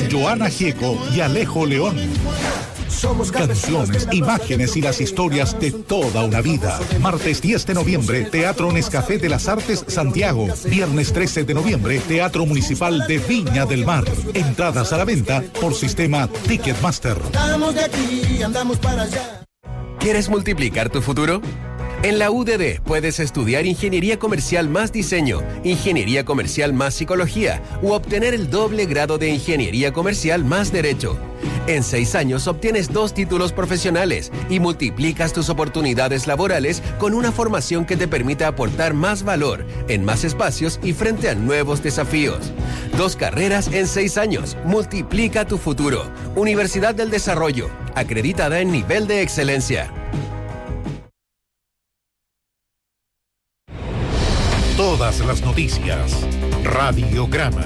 Joana Gieco y Alejo León. Canciones, imágenes y las historias de toda una vida. Martes 10 de noviembre, Teatro Nescafé de las Artes, Santiago. Viernes 13 de noviembre, Teatro Municipal de Viña del Mar. Entradas a la venta por sistema Ticketmaster. Andamos de aquí, andamos para allá. ¿Quieres multiplicar tu futuro? En la UDD puedes estudiar Ingeniería Comercial más Diseño, Ingeniería Comercial más Psicología u obtener el doble grado de Ingeniería Comercial más Derecho. En 6 años obtienes 2 títulos profesionales y multiplicas tus oportunidades laborales con una formación que te permita aportar más valor en más espacios y frente a nuevos desafíos. 2 carreras en 6 años. Multiplica tu futuro. Universidad del Desarrollo, acreditada en nivel de excelencia. Todas las noticias. Radiograma.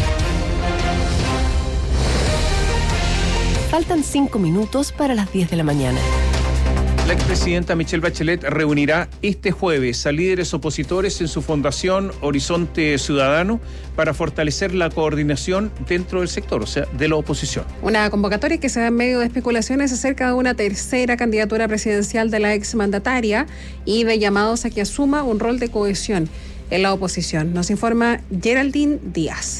Faltan 5 minutos para las 10 de la mañana. La expresidenta Michelle Bachelet reunirá este jueves a líderes opositores en su fundación Horizonte Ciudadano para fortalecer la coordinación dentro del sector, o sea, de la oposición. Una convocatoria que se da en medio de especulaciones acerca de una tercera candidatura presidencial de la exmandataria y de llamados a que asuma un rol de cohesión en la oposición. Nos informa Geraldine Díaz.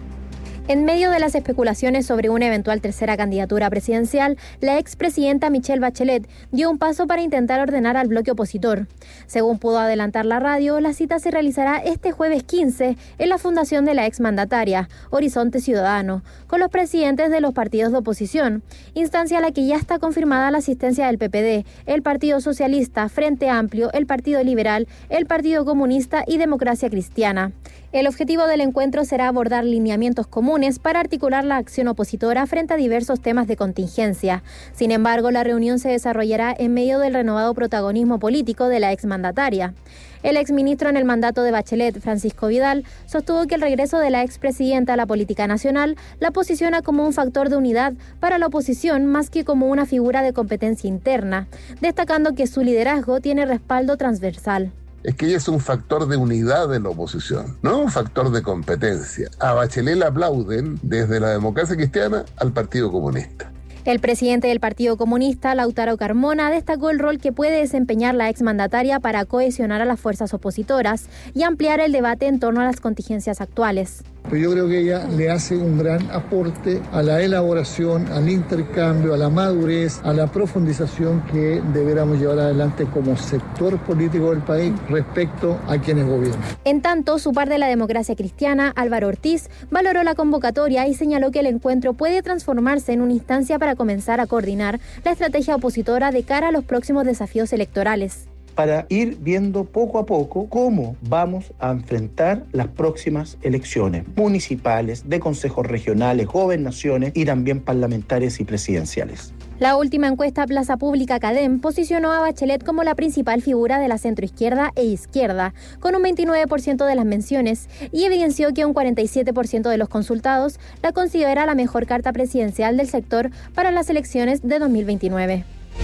En medio de las especulaciones sobre una eventual tercera candidatura presidencial, la expresidenta Michelle Bachelet dio un paso para intentar ordenar al bloque opositor. Según pudo adelantar la radio, la cita se realizará este jueves 15 en la fundación de la exmandataria, Horizonte Ciudadano, con los presidentes de los partidos de oposición, instancia a la que ya está confirmada la asistencia del PPD, el Partido Socialista, Frente Amplio, el Partido Liberal, el Partido Comunista y Democracia Cristiana. El objetivo del encuentro será abordar lineamientos comunes para articular la acción opositora frente a diversos temas de contingencia. Sin embargo, la reunión se desarrollará en medio del renovado protagonismo político de la exmandataria. El exministro en el mandato de Bachelet, Francisco Vidal, sostuvo que el regreso de la expresidenta a la política nacional la posiciona como un factor de unidad para la oposición más que como una figura de competencia interna, destacando que su liderazgo tiene respaldo transversal. Es que ella es un factor de unidad en la oposición, no un factor de competencia. A Bachelet la aplauden desde la Democracia Cristiana al Partido Comunista. El presidente del Partido Comunista, Lautaro Carmona, destacó el rol que puede desempeñar la exmandataria para cohesionar a las fuerzas opositoras y ampliar el debate en torno a las contingencias actuales. Pero yo creo que ella le hace un gran aporte a la elaboración, al intercambio, a la madurez, a la profundización que deberíamos llevar adelante como sector político del país respecto a quienes gobiernan. En tanto, su par de la Democracia Cristiana, Álvaro Ortiz, valoró la convocatoria y señaló que el encuentro puede transformarse en una instancia para comenzar a coordinar la estrategia opositora de cara a los próximos desafíos electorales. Para ir viendo poco a poco cómo vamos a enfrentar las próximas elecciones municipales, de consejos regionales, gobernaciones y también parlamentarias y presidenciales. La última encuesta Plaza Pública Cadem posicionó a Bachelet como la principal figura de la centroizquierda e izquierda, con un 29% de las menciones, y evidenció que un 47% de los consultados la considera la mejor carta presidencial del sector para las elecciones de 2029.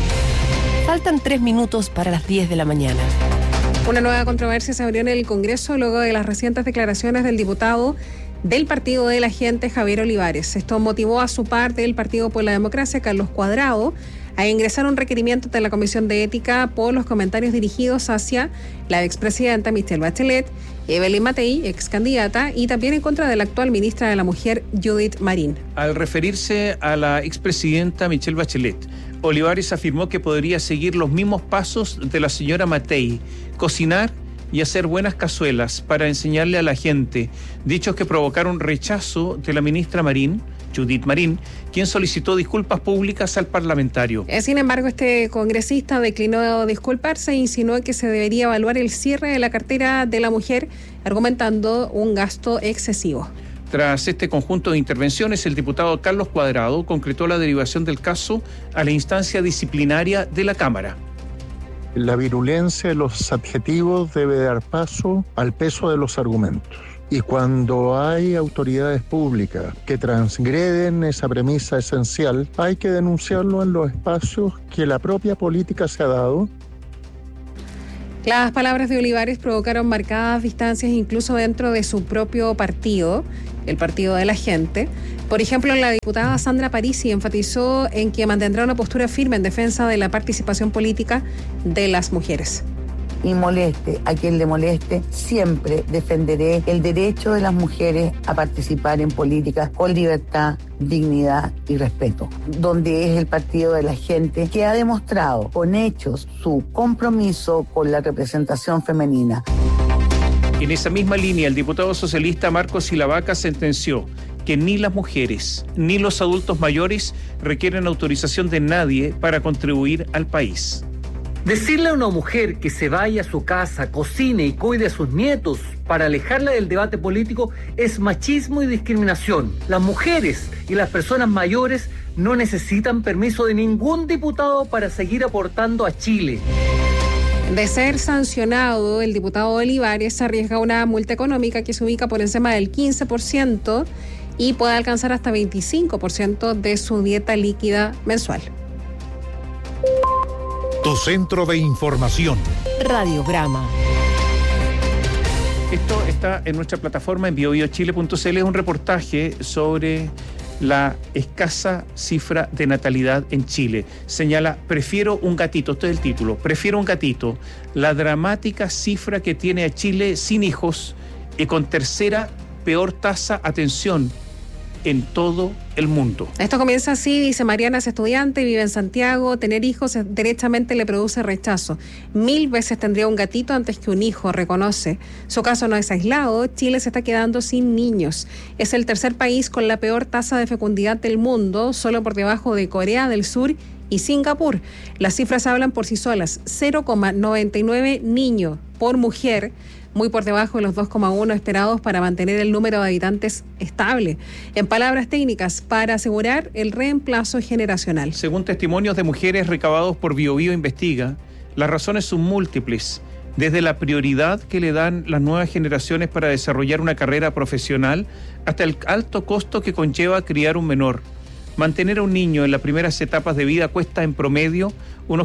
Faltan 3 minutos para las 10 de la mañana. Una nueva controversia se abrió en el Congreso luego de las recientes declaraciones del diputado del Partido de la Gente, Javier Olivares. Esto motivó a su parte el Partido por la Democracia, Carlos Cuadrado, a ingresar un requerimiento ante la Comisión de Ética por los comentarios dirigidos hacia la expresidenta Michelle Bachelet, Evelyn Matei, ex candidata, y también en contra de la actual ministra de la Mujer, Judith Marín. Al referirse a la expresidenta Michelle Bachelet, Olivares afirmó que podría seguir los mismos pasos de la señora Matei, cocinar y hacer buenas cazuelas para enseñarle a la gente, dichos que provocaron rechazo de la ministra Marín, Judith Marín, quien solicitó disculpas públicas al parlamentario. Sin embargo, este congresista declinó disculparse e insinuó que se debería evaluar el cierre de la cartera de la mujer, argumentando un gasto excesivo. Tras este conjunto de intervenciones, el diputado Carlos Cuadrado concretó la derivación del caso a la instancia disciplinaria de la Cámara. La virulencia de los adjetivos debe dar paso al peso de los argumentos. Y cuando hay autoridades públicas que transgreden esa premisa esencial, hay que denunciarlo en los espacios que la propia política se ha dado. Las palabras de Olivares provocaron marcadas distancias incluso dentro de su propio partido, el Partido de la Gente. Por ejemplo, la diputada Sandra Parisi enfatizó en que mantendrá una postura firme en defensa de la participación política de las mujeres. Y moleste a quien le moleste, siempre defenderé el derecho de las mujeres a participar en políticas con libertad, dignidad y respeto, donde es el partido de la gente que ha demostrado con hechos su compromiso con la representación femenina. En esa misma línea, el diputado socialista Marcos Silavaca sentenció que ni las mujeres ni los adultos mayores requieren autorización de nadie para contribuir al país. Decirle a una mujer que se vaya a su casa, cocine y cuide a sus nietos para alejarla del debate político es machismo y discriminación. Las mujeres y las personas mayores no necesitan permiso de ningún diputado para seguir aportando a Chile. De ser sancionado, el diputado Olivares arriesga una multa económica que se ubica por encima del 15% y puede alcanzar hasta 25% de su dieta líquida mensual. Tu centro de información. Radiograma. Esto está en nuestra plataforma en biobiochile.cl. Es un reportaje sobre la escasa cifra de natalidad en Chile. Señala, prefiero un gatito, este es el título, prefiero un gatito. La dramática cifra que tiene a Chile sin hijos y con tercera peor tasa, atención, en todo el mundo. Esto comienza así, dice Mariana, es estudiante, vive en Santiago, tener hijos derechamente le produce rechazo. 1000 veces tendría un gatito antes que un hijo, reconoce. Su caso no es aislado, Chile se está quedando sin niños. Es el tercer país con la peor tasa de fecundidad del mundo, solo por debajo de Corea del Sur y Singapur. Las cifras hablan por sí solas, 0,99 niños por mujer, muy por debajo de los 2,1 esperados para mantener el número de habitantes estable. En palabras técnicas, para asegurar el reemplazo generacional. Según testimonios de mujeres recabados por BioBio Investiga, las razones son múltiples, desde la prioridad que le dan las nuevas generaciones para desarrollar una carrera profesional hasta el alto costo que conlleva criar un menor. Mantener a un niño en las primeras etapas de vida cuesta en promedio unos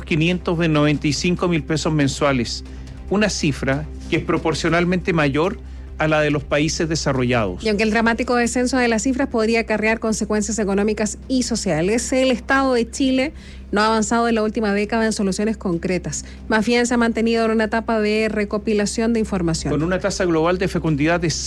595.000 pesos mensuales, una cifra que es proporcionalmente mayor a la de los países desarrollados. Y aunque el dramático descenso de las cifras podría acarrear consecuencias económicas y sociales, el Estado de Chile no ha avanzado en la última década en soluciones concretas. Más bien se ha mantenido en una etapa de recopilación de información. Con una tasa global de fecundidad de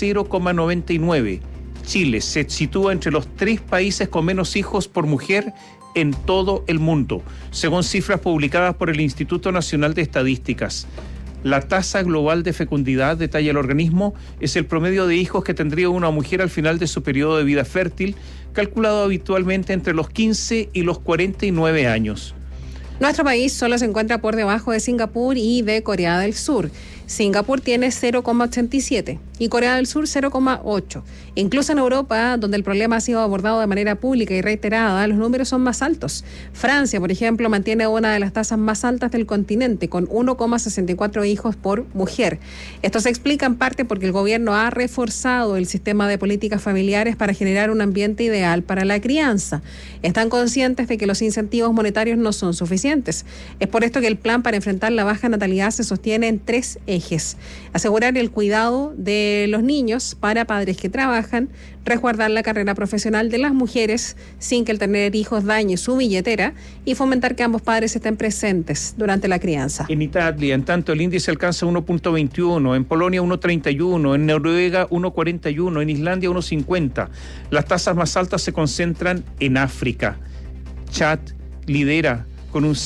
0,99, Chile se sitúa entre los 3 países con menos hijos por mujer en todo el mundo, según cifras publicadas por el Instituto Nacional de Estadísticas. La tasa global de fecundidad, detalla el organismo, es el promedio de hijos que tendría una mujer al final de su periodo de vida fértil, calculado habitualmente entre los 15 y los 49 años. Nuestro país solo se encuentra por debajo de Singapur y de Corea del Sur. Singapur tiene 0,87 y Corea del Sur 0,8. Incluso en Europa, donde el problema ha sido abordado de manera pública y reiterada, los números son más altos. Francia, por ejemplo, mantiene una de las tasas más altas del continente, con 1,64 hijos por mujer. Esto se explica en parte porque el gobierno ha reforzado el sistema de políticas familiares para generar un ambiente ideal para la crianza. Están conscientes de que los incentivos monetarios no son suficientes. Es por esto que el plan para enfrentar la baja natalidad se sostiene en 3 ejes: asegurar el cuidado de los niños para padres que trabajan, resguardar la carrera profesional de las mujeres sin que el tener hijos dañe su billetera y fomentar que ambos padres estén presentes durante la crianza. En Italia, en tanto, el índice alcanza 1,21, en Polonia 1,31, en Noruega 1,41, en Islandia 1,50. Las tasas más altas se concentran en África. Chad lidera con un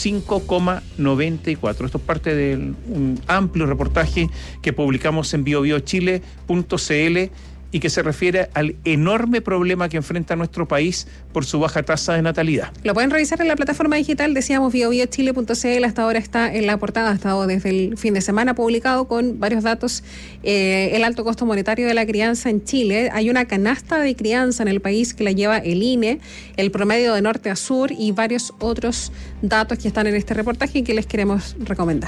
5,94. Esto es parte de un amplio reportaje que publicamos en biobiochile.cl y que se refiere al enorme problema que enfrenta nuestro país por su baja tasa de natalidad. Lo pueden revisar en la plataforma digital, decíamos, biobiochile.cl. Hasta ahora está en la portada, ha estado desde el fin de semana publicado con varios datos. El alto costo monetario de la crianza en Chile. Hay una canasta de crianza en el país que la lleva el INE, el promedio de norte a sur y varios otros datos que están en este reportaje y que les queremos recomendar.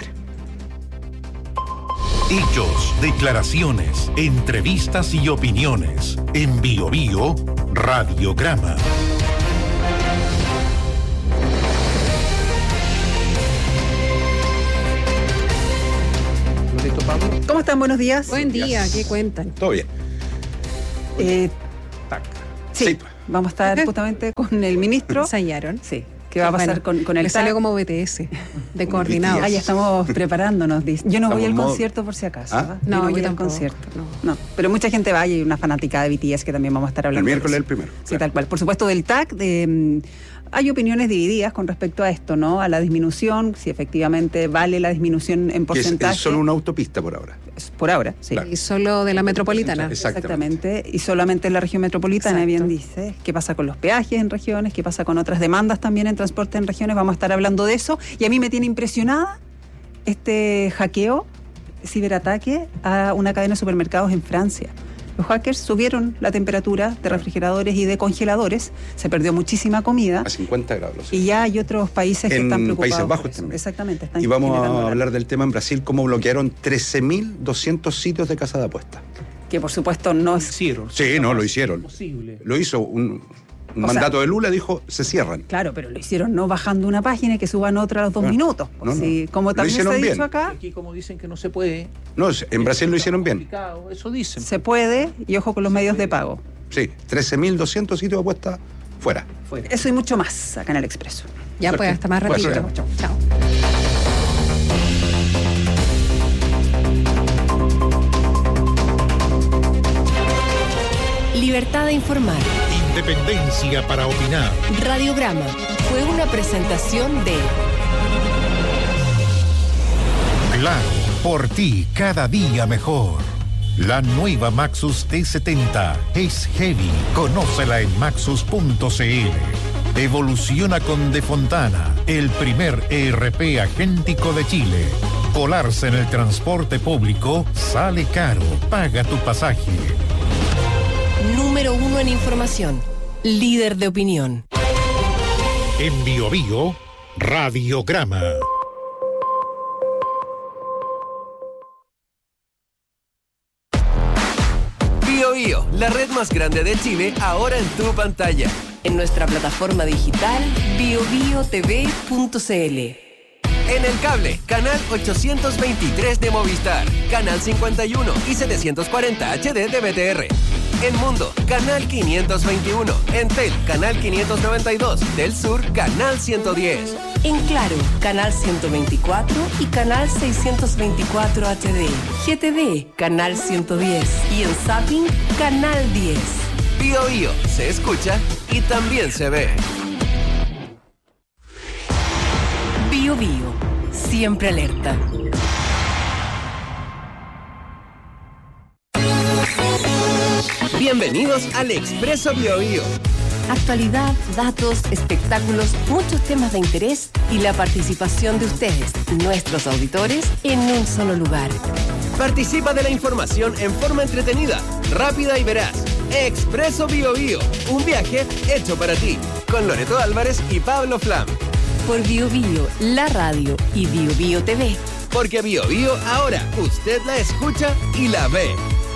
Hechos, declaraciones, entrevistas y opiniones. En BioBio Radiograma. ¿Cómo están? Buenos días. Buen día, ¿qué cuentan? Todo bien. Sí. Vamos a estar justamente con el ministro. ¿Ensayaron? Sí. ¿Qué va a pasar con el TAC? Salió como BTS, de coordinados. Ah, ya estamos preparándonos. Yo no voy al concierto por si acaso. ¿Ah? No, yo voy al concierto. No. Pero mucha gente va y hay una fanática de BTS que también vamos a estar hablando. El miércoles el primero. Sí, claro. Tal cual. Por supuesto, del TAC, hay opiniones divididas con respecto a esto, ¿no? A la disminución, si efectivamente vale la disminución en porcentaje. Es solo una autopista por ahora. Por ahora, sí. Claro. Y solo de la metropolitana. Exactamente. Y solamente en la región metropolitana, bien dice. ¿Qué pasa con los peajes en regiones? ¿Qué pasa con otras demandas también en transporte en regiones? Vamos a estar hablando de eso. Y a mí me tiene impresionada este hackeo, ciberataque a una cadena de supermercados en Francia. Los hackers subieron la temperatura de refrigeradores y de congeladores, se perdió muchísima comida. A 50 grados. Y ya hay otros países que están preocupados. En Países Bajos también. Exactamente. Y vamos a hablar del tema en Brasil, cómo bloquearon 13.200 sitios de casa de apuestas. Que por supuesto no hicieron. Sí, no, lo hicieron. Posible. Lo hizo un mandato de Lula, dijo, se cierran. Claro, pero lo hicieron no bajando una página y que suban otra a los 2 minutos. Como también se ha dicho acá. Aquí como dicen que no se puede. No, en Brasil lo hicieron bien. Eso dicen. Se puede, y ojo con los medios de pago. Sí, 13.200 sitios de apuestas fuera. Eso y mucho más acá en El Expreso. Ya pues, hasta más ratito. Chao. Libertad de informar. Independencia para opinar. Radiograma fue una presentación de Claro, por ti cada día mejor. La nueva Maxus T70 es heavy. Conócela en maxus.cl. Evoluciona con De Fontana, el primer ERP agéntico de Chile. Colarse en el transporte público sale caro. Paga tu pasaje. Número 1 en información. Líder de opinión. En Bio Bio, Radiograma. Bio Bio, la red más grande de Chile, ahora en tu pantalla. En nuestra plataforma digital biobiotv.cl. En el cable, canal 823 de Movistar, canal 51 y 740 HD de BTR. En Mundo, canal 521. En Tel, canal 592. Del Sur, canal 110. En Claro, canal 124 y canal 624 HD. GTV, canal 110. Y en Zapping, canal 10. Bio Bio, se escucha y también se ve. Bio Bio, siempre alerta. Bienvenidos al Expreso Bio Bio. Actualidad, datos, espectáculos, muchos temas de interés y la participación de ustedes, nuestros auditores, en un solo lugar. Participa de la información en forma entretenida, rápida y veraz. Expreso Bio Bio, un viaje hecho para ti, con Loreto Álvarez y Pablo Flam. Por Bio Bio, la radio y Bio Bio TV. Porque Bio Bio ahora usted la escucha y la ve.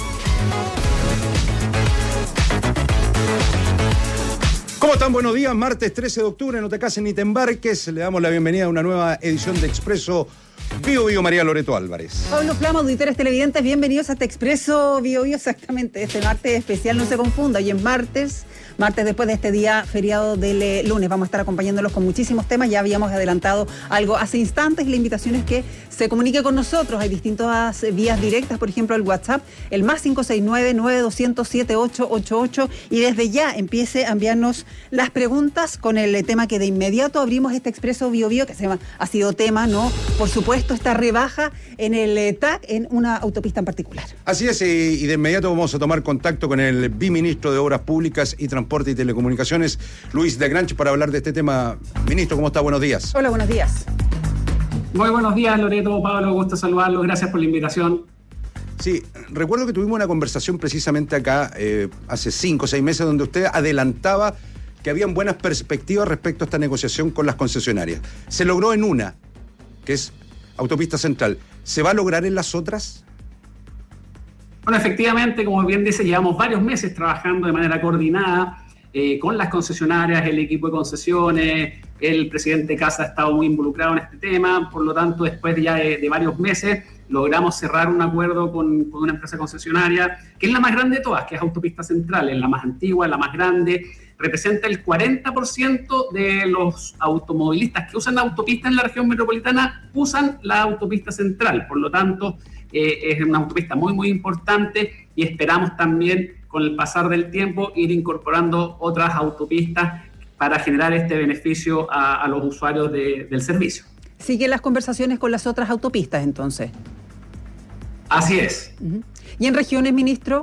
¿Cómo están? Buenos días, martes 13 de octubre, no te cases ni te embarques. Le damos la bienvenida a una nueva edición de Expreso Bio Bio, María Loreto Álvarez. Pablo Flama, auditores televidentes, bienvenidos a este Expreso Bio Bio, exactamente, este martes especial, no se confunda, hoy es martes después de este día feriado del lunes. Vamos a estar acompañándolos con muchísimos temas, ya habíamos adelantado algo hace instantes, la invitación es que se comunique con nosotros, hay distintas vías directas, por ejemplo el WhatsApp, el más 569-9200-7888 y desde ya empiece a enviarnos las preguntas con el tema que de inmediato abrimos este Expreso Bio Bio, que ha sido tema, ¿no? Por supuesto, esta rebaja en el TAC en una autopista en particular. Así es, y de inmediato vamos a tomar contacto con el viceministro de Obras Públicas y Transporte y Telecomunicaciones, Luis de Granch, para hablar de este tema. Ministro, ¿cómo está? Buenos días. Hola, buenos días. Muy buenos días, Loreto, Pablo, gusto saludarlos, gracias por la invitación. Sí, recuerdo que tuvimos una conversación precisamente acá hace 5 o 6 meses donde usted adelantaba que habían buenas perspectivas respecto a esta negociación con las concesionarias. Se logró en una, que es Autopista Central. ¿Se va a lograr en las otras? Bueno, efectivamente, como bien dice, llevamos varios meses trabajando de manera coordinada con las concesionarias, el equipo de concesiones, el presidente Casa ha estado muy involucrado en este tema, por lo tanto, después ya de varios meses, logramos cerrar un acuerdo con una empresa concesionaria, que es la más grande de todas, que es Autopista Central, es la más antigua, la más grande, representa el 40% de los automovilistas que usan la autopista en la región metropolitana, usan la autopista central. Por lo tanto, es una autopista muy, muy importante y esperamos también, con el pasar del tiempo, ir incorporando otras autopistas para generar este beneficio a los usuarios del servicio. ¿Siguen las conversaciones con las otras autopistas, entonces? Así es. ¿Y en regiones, ministro?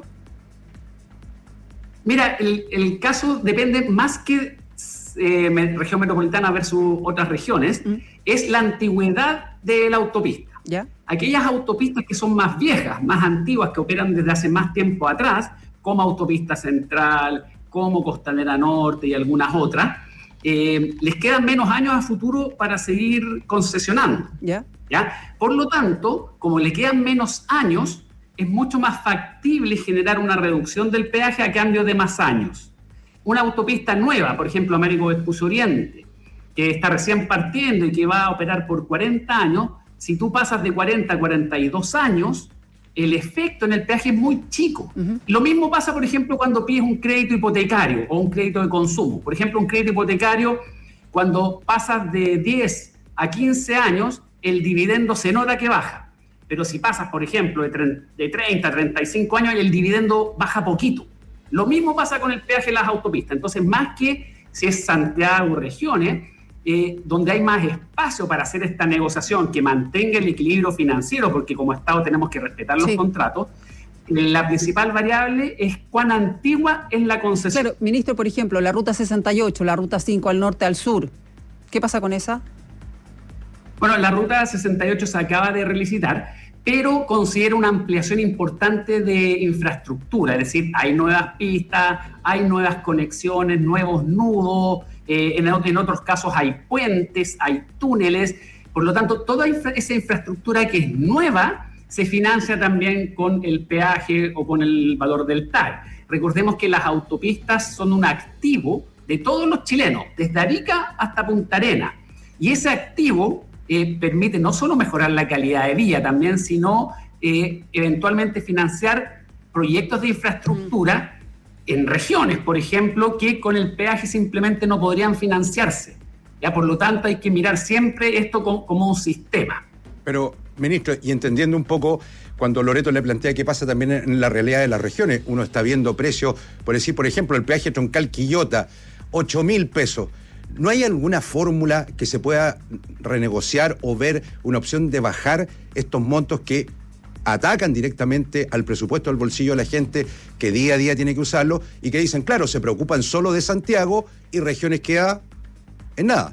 Mira, el caso depende más que región metropolitana versus otras regiones, es la antigüedad de la autopista. ¿Ya? Aquellas autopistas que son más viejas, más antiguas, que operan desde hace más tiempo atrás, como Autopista Central, como Costanera Norte y algunas otras, les quedan menos años a futuro para seguir concesionando. ¿Ya? Por lo tanto, como le quedan menos años, es mucho más factible generar una reducción del peaje a cambio de más años. Una autopista nueva, por ejemplo, Américo Vespucio Oriente, que está recién partiendo y que va a operar por 40 años, si tú pasas de 40 a 42 años, el efecto en el peaje es muy chico. Lo mismo pasa, por ejemplo, cuando pides un crédito hipotecario o un crédito de consumo. Por ejemplo, un crédito hipotecario, cuando pasas de 10 a 15 años, el dividendo se nota que baja. Pero si pasas, por ejemplo, de 30 a 35 años, el dividendo baja poquito. Lo mismo pasa con el peaje en las autopistas. Entonces, más que si es Santiago o regiones, donde hay más espacio para hacer esta negociación que mantenga el equilibrio financiero, porque como Estado tenemos que respetar los contratos, la principal variable es cuán antigua es la concesión. Claro, ministro, por ejemplo, la Ruta 68, la Ruta 5 al norte, al sur, ¿qué pasa con esa? Bueno, la Ruta 68 se acaba de relicitar, pero considera una ampliación importante de infraestructura, es decir, hay nuevas pistas, hay nuevas conexiones, nuevos nudos, en otros casos hay puentes, hay túneles, por lo tanto, toda esa infraestructura que es nueva se financia también con el peaje o con el valor del TAG. Recordemos que las autopistas son un activo de todos los chilenos, desde Arica hasta Punta Arenas, y ese activo permite no solo mejorar la calidad de vida también, sino eventualmente financiar proyectos de infraestructura en regiones, por ejemplo, que con el peaje simplemente no podrían financiarse. Por lo tanto, hay que mirar siempre esto como un sistema. Pero, ministro, y entendiendo un poco cuando Loreto le plantea qué pasa también en la realidad de las regiones, uno está viendo precios, por decir, por ejemplo, el peaje troncal Quillota, 8.000 pesos. ¿No hay alguna fórmula que se pueda renegociar o ver una opción de bajar estos montos que atacan directamente al presupuesto, al bolsillo de la gente que día a día tiene que usarlo y que dicen, claro, se preocupan solo de Santiago y regiones queda en nada?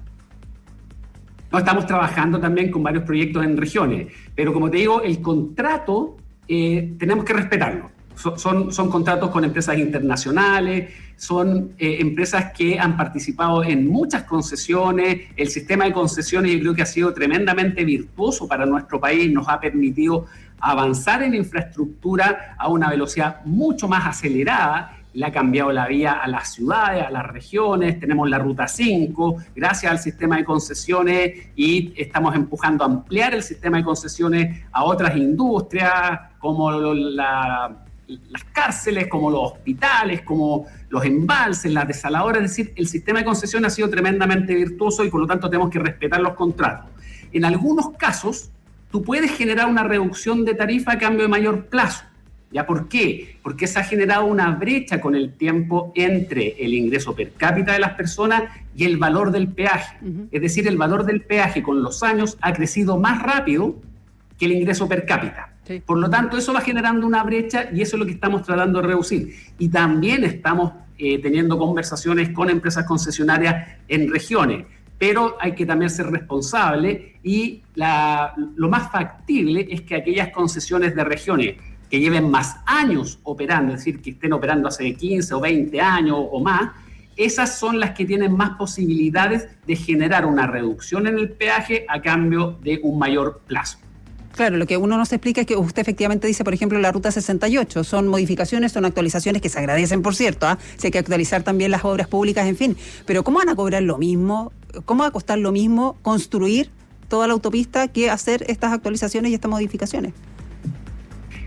No, estamos trabajando también con varios proyectos en regiones, pero como te digo, el contrato tenemos que respetarlo. Son contratos con empresas internacionales, son empresas que han participado en muchas concesiones. El sistema de concesiones yo creo que ha sido tremendamente virtuoso para nuestro país, nos ha permitido avanzar en infraestructura a una velocidad mucho más acelerada, le ha cambiado la vía a las ciudades, a las regiones, tenemos la Ruta 5, gracias al sistema de concesiones, y estamos empujando a ampliar el sistema de concesiones a otras industrias, como las cárceles, como los hospitales, como los embalses, las desaladoras. Es decir, el sistema de concesión ha sido tremendamente virtuoso y por lo tanto tenemos que respetar los contratos. En algunos casos, tú puedes generar una reducción de tarifa a cambio de mayor plazo. ¿Ya por qué? Porque se ha generado una brecha con el tiempo entre el ingreso per cápita de las personas y el valor del peaje. Es decir, el valor del peaje con los años ha crecido más rápido que el ingreso per cápita. Sí. Por lo tanto, eso va generando una brecha y eso es lo que estamos tratando de reducir. Y también estamos teniendo conversaciones con empresas concesionarias en regiones, pero hay que también ser responsable y lo más factible es que aquellas concesiones de regiones que lleven más años operando, es decir, que estén operando hace 15 o 20 años o más, esas son las que tienen más posibilidades de generar una reducción en el peaje a cambio de un mayor plazo. Claro, lo que uno nos explica es que usted efectivamente dice, por ejemplo, la Ruta 68, son modificaciones, son actualizaciones que se agradecen, por cierto, si hay que actualizar también las obras públicas, en fin, pero ¿cómo van a cobrar lo mismo? ¿Cómo va a costar lo mismo construir toda la autopista que hacer estas actualizaciones y estas modificaciones?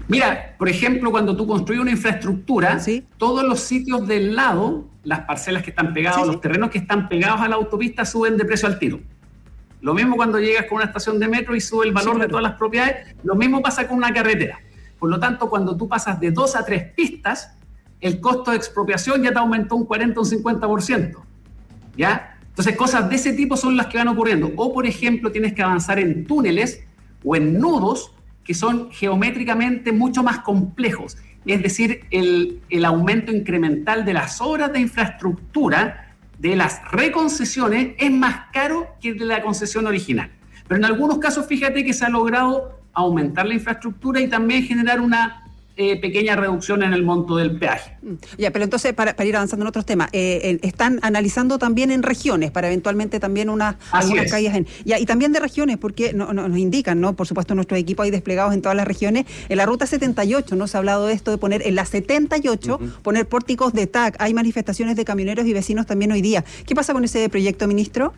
Mira, por ejemplo, cuando tú construyes una infraestructura, todos los sitios del lado, las parcelas que están pegadas, los terrenos que están pegados a la autopista suben de precio al tiro. Lo mismo cuando llegas con una estación de metro y sube el valor de todas las propiedades, lo mismo pasa con una carretera. Por lo tanto, cuando tú pasas de 2 a 3 pistas, el costo de expropiación ya te aumentó un 40 o un 50%. ¿Ya? Entonces, cosas de ese tipo son las que van ocurriendo. O, por ejemplo, tienes que avanzar en túneles o en nudos que son geométricamente mucho más complejos. Es decir, el aumento incremental de las obras de infraestructura, de las reconcesiones, es más caro que de la concesión original. Pero en algunos casos, fíjate que se ha logrado aumentar la infraestructura y también generar una pequeña reducción en el monto del peaje. Ya, pero entonces, para ir avanzando en otros temas, están analizando también en regiones, para eventualmente también algunas caídas y también de regiones, porque nos indican, ¿no? Por supuesto, nuestros equipos ahí desplegados en todas las regiones. En la ruta 78, ¿no? Se ha hablado de esto, de poner en la 78, poner pórticos de TAC. Hay manifestaciones de camioneros y vecinos también hoy día. ¿Qué pasa con ese proyecto, ministro?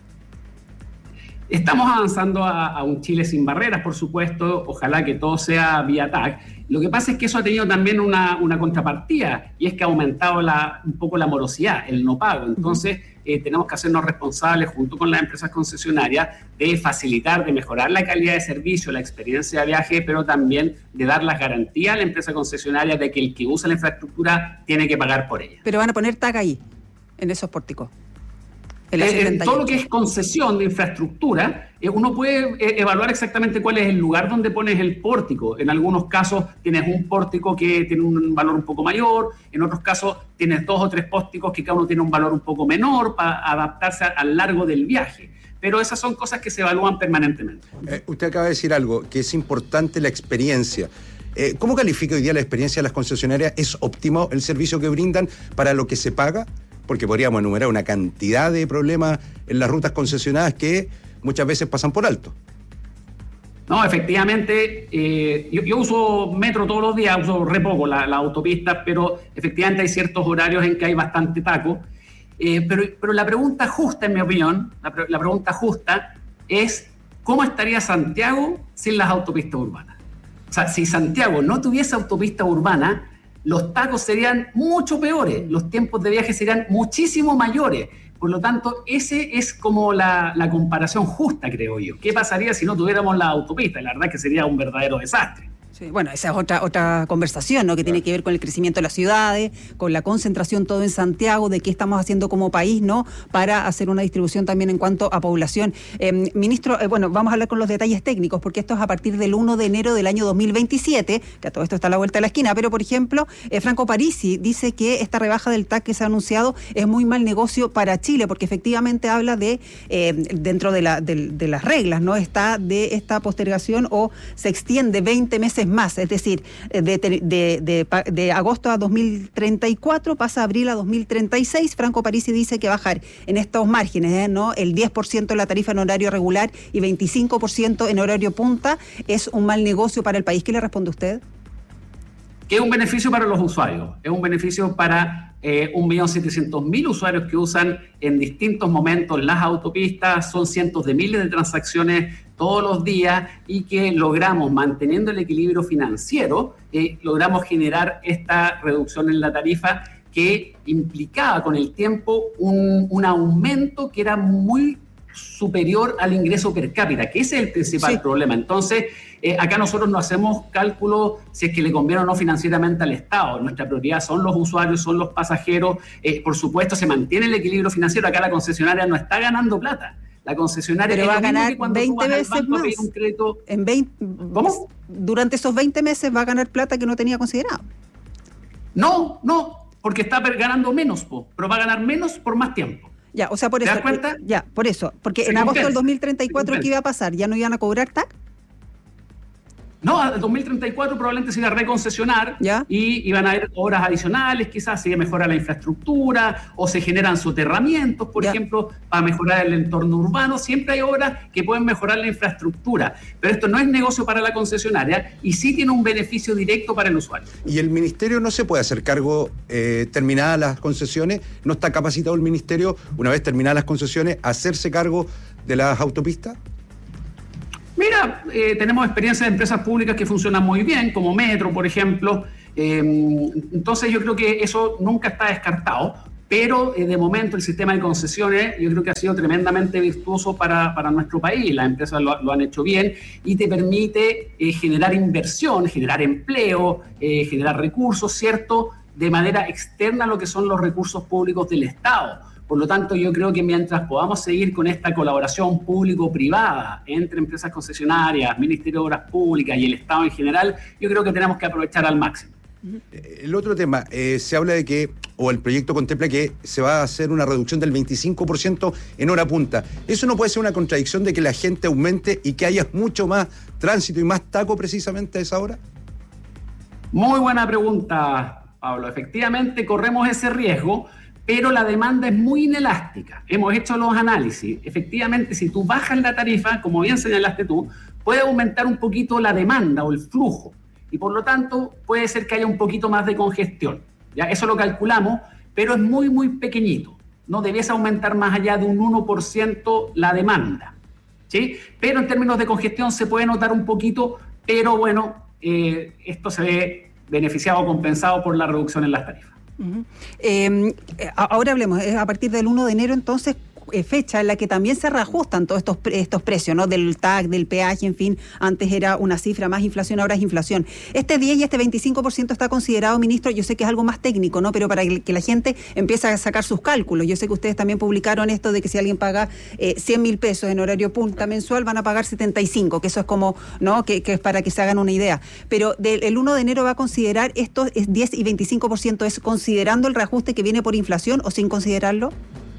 Estamos avanzando a un Chile sin barreras, por supuesto. Ojalá que todo sea vía TAC. Lo que pasa es que eso ha tenido también una contrapartida, y es que ha aumentado un poco la morosidad, el no pago. Entonces, tenemos que hacernos responsables, junto con las empresas concesionarias, de facilitar, de mejorar la calidad de servicio, la experiencia de viaje, pero también de dar las garantías a la empresa concesionaria de que el que usa la infraestructura tiene que pagar por ella. Pero van a poner TAC ahí, en esos pórticos. Todo lo que es concesión de infraestructura, uno puede evaluar exactamente cuál es el lugar donde pones el pórtico. En algunos casos tienes un pórtico que tiene un valor un poco mayor, en otros casos tienes 2 o 3 pórticos que cada uno tiene un valor un poco menor para adaptarse al largo del viaje. Pero esas son cosas que se evalúan permanentemente. Usted acaba de decir algo, que es importante la experiencia. ¿Cómo califica hoy día la experiencia de las concesionarias? ¿Es óptimo el servicio que brindan para lo que se paga? Porque podríamos enumerar una cantidad de problemas en las rutas concesionadas que muchas veces pasan por alto. No, efectivamente, yo uso metro todos los días, uso re poco la autopista, pero efectivamente hay ciertos horarios en que hay bastante taco. Pero la pregunta justa, en mi opinión, la pregunta justa es ¿cómo estaría Santiago sin las autopistas urbanas? O sea, si Santiago no tuviese autopista urbana, los tacos serían mucho peores, los tiempos de viaje serían muchísimo mayores. Por lo tanto, ese es como la comparación justa, creo yo. ¿Qué pasaría si no tuviéramos la autopista? La verdad es que sería un verdadero desastre. Sí, bueno, esa es otra conversación, ¿no? Que tiene que ver con el crecimiento de las ciudades, con la concentración todo en Santiago, de qué estamos haciendo como país, ¿no? Para hacer una distribución también en cuanto a población. Ministro, vamos a hablar con los detalles técnicos, porque esto es a partir del 1 de enero del año 2027, que a todo esto está a la vuelta de la esquina, pero por ejemplo, Franco Parisi dice que esta rebaja del TAC que se ha anunciado es muy mal negocio para Chile, porque efectivamente habla de, dentro de las reglas, ¿no? Está de esta postergación o se extiende 20 meses más, es decir, de agosto a 2034 pasa a abril a 2036. Franco Parisi dice que bajar en estos márgenes, ¿no? El 10% de la tarifa en horario regular y 25% en horario punta es un mal negocio para el país. ¿Qué le responde usted? Que es un beneficio para los usuarios, es un beneficio para 1.700.000 usuarios que usan en distintos momentos las autopistas, son cientos de miles de transacciones todos los días y que logramos, manteniendo el equilibrio financiero, logramos generar esta reducción en la tarifa que implicaba con el tiempo un aumento que era muy superior al ingreso per cápita, que ese es el principal problema. Entonces, acá nosotros no hacemos cálculos si es que le conviene o no financieramente al Estado. Nuestra prioridad son los usuarios, son los pasajeros. Por supuesto, se mantiene el equilibrio financiero. Acá la concesionaria no está ganando plata. La concesionaria pero va a ganar 20 veces más. En 20, ¿cómo? Durante esos 20 meses va a ganar plata que no tenía considerado. No, porque está ganando menos, pero va a ganar menos por más tiempo. Ya, o sea, por eso. ¿Te das cuenta? Ya, por eso. Porque en agosto del 2034, ¿qué iba a pasar? ¿Ya no iban a cobrar TAC? No, en 2034 probablemente se iba a reconcesionar y iban a haber obras adicionales, quizás se mejora la infraestructura o se generan soterramientos, por ejemplo, para mejorar el entorno urbano. Siempre hay obras que pueden mejorar la infraestructura, pero esto no es negocio para la concesionaria y sí tiene un beneficio directo para el usuario. ¿Y el ministerio no se puede hacer cargo, terminadas las concesiones? ¿No está capacitado el ministerio, una vez terminadas las concesiones, a hacerse cargo de las autopistas? Mira, sea, tenemos experiencias de empresas públicas que funcionan muy bien, como Metro, por ejemplo. Entonces yo creo que eso nunca está descartado, pero de momento el sistema de concesiones yo creo que ha sido tremendamente virtuoso para nuestro país. Las empresas lo han hecho bien y te permite generar inversión, generar empleo, generar recursos, ¿cierto?, de manera externa a lo que son los recursos públicos del Estado. Por lo tanto, yo creo que mientras podamos seguir con esta colaboración público-privada entre empresas concesionarias, Ministerio de Obras Públicas y el Estado en general, yo creo que tenemos que aprovechar al máximo. El otro tema, se habla de que, o el proyecto contempla que se va a hacer una reducción del 25% en hora punta. ¿Eso no puede ser una contradicción de que la gente aumente y que haya mucho más tránsito y más taco precisamente a esa hora? Muy buena pregunta, Pablo. Efectivamente, corremos ese riesgo, pero la demanda es muy inelástica. Hemos hecho los análisis. Efectivamente, si tú bajas la tarifa, como bien señalaste tú, puede aumentar un poquito la demanda o el flujo. Y por lo tanto, puede ser que haya un poquito más de congestión. ¿Ya? Eso lo calculamos, pero es muy, muy pequeñito. No debiese aumentar más allá de un 1% la demanda, ¿sí? Pero en términos de congestión se puede notar un poquito, pero bueno, esto se ve beneficiado o compensado por la reducción en las tarifas. Ahora hablemos, a partir del 1 de enero entonces, fecha en la que también se reajustan todos estos precios, ¿no? Del TAC, del peaje, en fin, antes era una cifra más inflación, ahora es inflación. Este 10 y este 25% está considerado, ministro, yo sé que es algo más técnico, ¿no? Pero para que la gente empiece a sacar sus cálculos. Yo sé que ustedes también publicaron esto de que si alguien paga 100.000 pesos en horario punta mensual, van a pagar 75, que eso es como, ¿no? Que es para que se hagan una idea. Pero el 1 de enero va a considerar esto, es 10 y 25%, ¿es considerando el reajuste que viene por inflación o sin considerarlo?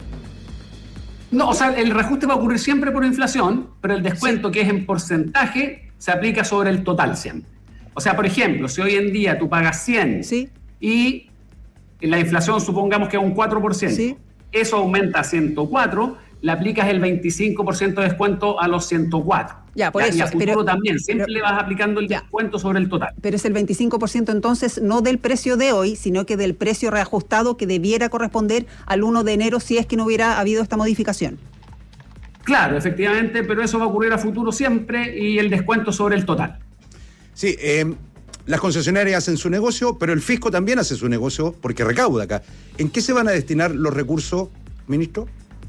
No, o sea, el reajuste va a ocurrir siempre por inflación, pero el descuento, que es en porcentaje, se aplica sobre el total siempre. O sea, por ejemplo, si hoy en día tú pagas 100 y la inflación supongamos que es un 4%, eso aumenta a 104, le aplicas el 25% de descuento a los 104. Ya, por eso, y a futuro también, siempre le vas aplicando el descuento sobre el total. Pero es el 25% entonces no del precio de hoy, sino que del precio reajustado que debiera corresponder al 1 de enero si es que no hubiera habido esta modificación. Claro, efectivamente, pero eso va a ocurrir a futuro siempre y el descuento sobre el total. Sí, las concesionarias hacen su negocio, pero el fisco también hace su negocio porque recauda acá. ¿En qué se van a destinar los recursos, ministro?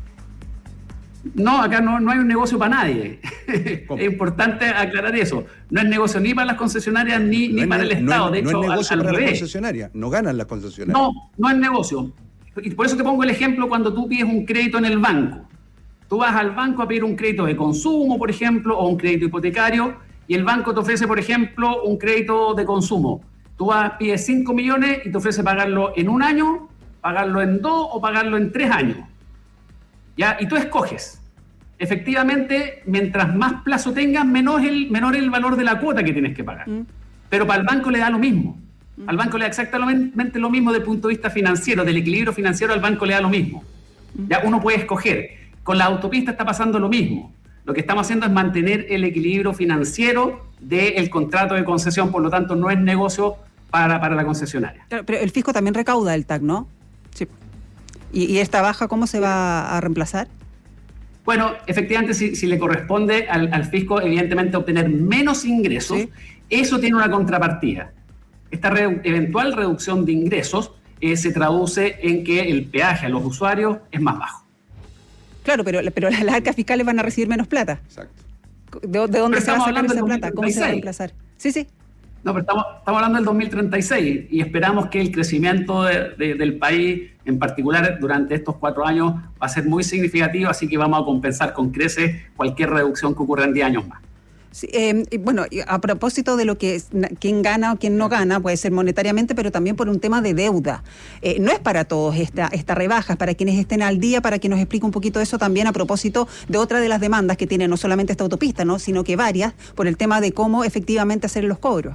No, acá no hay un negocio para nadie. Es importante aclarar eso. No es negocio ni para las concesionarias ni para el Estado. De hecho, no es negocio para las concesionarias. No ganan las concesionarias. No es negocio. Y por eso te pongo el ejemplo cuando tú pides un crédito en el banco. Tú vas al banco a pedir un crédito de consumo, por ejemplo, o un crédito hipotecario, y el banco te ofrece, por ejemplo, un crédito de consumo. Tú pides 5 millones y te ofrece pagarlo en 1 año, pagarlo en 2 o pagarlo en 3 años. ¿Ya? Y tú escoges. Efectivamente, mientras más plazo tengas, menor el valor de la cuota que tienes que pagar. Pero para el banco le da lo mismo. Al banco le da exactamente lo mismo desde el punto de vista financiero, del equilibrio financiero al banco le da lo mismo. Ya uno puede escoger. Con la autopista está pasando lo mismo. Lo que estamos haciendo es mantener el equilibrio financiero del contrato de concesión, por lo tanto no es negocio para la concesionaria. Claro, pero el fisco también recauda el TAC, ¿no? Sí. ¿Y esta baja cómo se va a reemplazar? Bueno, efectivamente, si le corresponde al fisco, evidentemente, obtener menos ingresos, eso tiene una contrapartida. Esta eventual reducción de ingresos se traduce en que el peaje a los usuarios es más bajo. Claro, pero las arcas fiscales van a recibir menos plata. Exacto. ¿De dónde se va a sacar esa plata? ¿Cómo se va a reemplazar? Sí. No, pero estamos hablando del 2036 y esperamos que el crecimiento del país, en particular durante estos 4 años, va a ser muy significativo, así que vamos a compensar con creces cualquier reducción que ocurra en 10 años más. Sí, bueno, a propósito de lo que quién gana o quién no gana, puede ser monetariamente, pero también por un tema de deuda. No es para todos esta rebaja, es para quienes estén al día, para que nos explique un poquito eso también a propósito de otra de las demandas que tiene no solamente esta autopista, ¿no? Sino que varias, por el tema de cómo efectivamente hacer los cobros.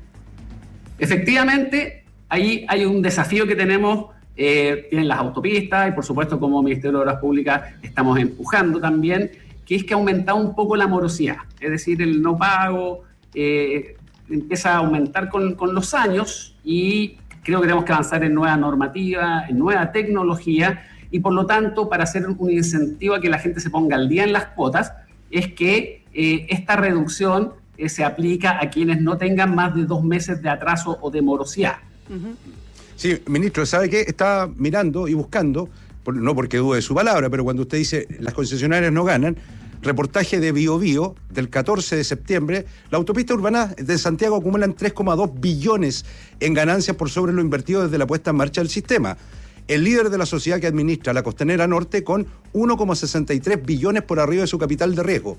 Efectivamente, ahí hay un desafío que tenemos, tienen las autopistas y por supuesto como Ministerio de Obras Públicas estamos empujando también, que es que ha aumentado un poco la morosidad, es decir, el no pago empieza a aumentar con los años y creo que tenemos que avanzar en nueva normativa, en nueva tecnología y por lo tanto para hacer un incentivo a que la gente se ponga al día en las cuotas es que esta reducción se aplica a quienes no tengan más de 2 meses de atraso o de morosidad. Sí, ministro, ¿sabe qué? Estaba mirando y buscando, no porque dude de su palabra, pero cuando usted dice las concesionarias no ganan, reportaje de BioBio del 14 de septiembre, la autopista urbana de Santiago acumulan 3,2 billones en ganancias por sobre lo invertido desde la puesta en marcha del sistema. El líder de la sociedad que administra la Costanera Norte con 1,63 billones por arriba de su capital de riesgo.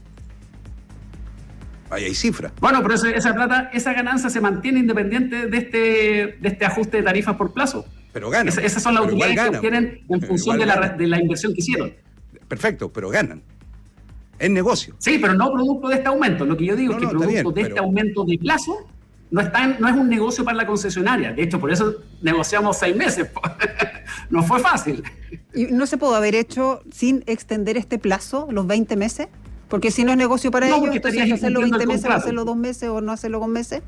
Ahí hay cifras. Bueno, pero esa ganancia se mantiene independiente de este ajuste de tarifas por plazo. Pero ganan. Esas son las utilidades que obtienen en función de la inversión que hicieron. Perfecto, pero ganan. Es negocio. Sí, pero no producto de este aumento. Lo que yo digo es que producto de este aumento de plazo no es un negocio para la concesionaria. De hecho, por eso negociamos 6 meses. No fue fácil. ¿Y no se pudo haber hecho sin extender este plazo, los 20 meses? Porque si no es negocio para ellos, entonces hacerlo 20 meses, hacerlo 2 meses o no hacerlo con meses.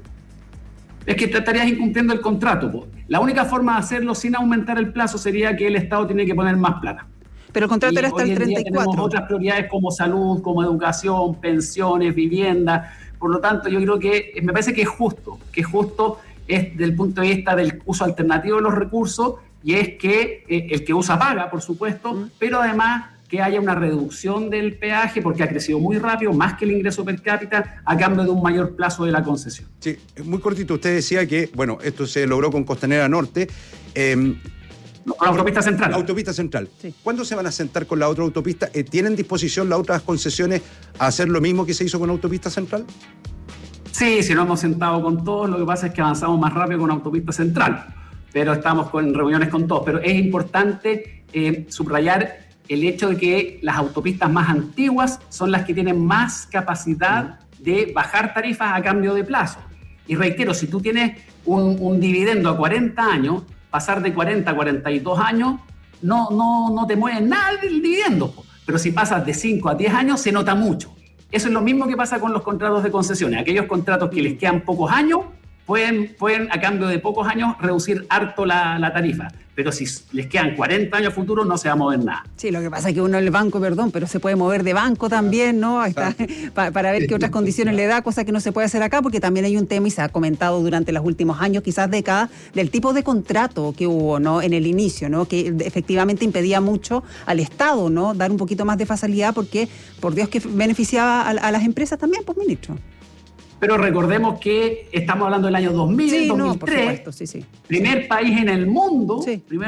Es que te estarías incumpliendo el contrato. La única forma de hacerlo sin aumentar el plazo sería que el Estado tiene que poner más plata. Pero el contrato era hasta el 34. Tenemos otras prioridades como salud, como educación, pensiones, vivienda. Por lo tanto, yo creo que me parece que es justo es desde el punto de vista del uso alternativo de los recursos, y es que el que usa paga, por supuesto, pero además que haya una reducción del peaje porque ha crecido muy rápido, más que el ingreso per cápita, a cambio de un mayor plazo de la concesión. Sí, muy cortito. Usted decía que, bueno, esto se logró con Costanera Norte. Con la autopista central. La autopista central. Sí. ¿Cuándo se van a sentar con la otra autopista? ¿Tienen disposición las otras concesiones a hacer lo mismo que se hizo con autopista central? Sí, nos hemos sentado con todos. Lo que pasa es que avanzamos más rápido con autopista central, pero estamos con reuniones con todos. Pero es importante subrayar el hecho de que las autopistas más antiguas son las que tienen más capacidad de bajar tarifas a cambio de plazo. Y reitero, si tú tienes un dividendo a 40 años, pasar de 40 a 42 años, no te mueve nada el dividendo. Pero si pasas de 5 a 10 años, se nota mucho. Eso es lo mismo que pasa con los contratos de concesiones. Aquellos contratos que les quedan pocos años, pueden a cambio de pocos años, reducir harto la tarifa. Pero si les quedan 40 años futuros, no se va a mover nada. Sí, lo que pasa es que uno el banco, pero se puede mover de banco también, ¿no? Para ver qué otras condiciones le da, cosa que no se puede hacer acá, porque también hay un tema, y se ha comentado durante los últimos años, quizás décadas, del tipo de contrato que hubo, ¿no? En el inicio, ¿no? Que efectivamente impedía mucho al Estado, ¿no? Dar un poquito más de facilidad, porque, por Dios, que beneficiaba a las empresas también, pues, ministro. Pero recordemos que estamos hablando del año 2000, sí, 2003, no, por supuesto, sí. Primer país en el mundo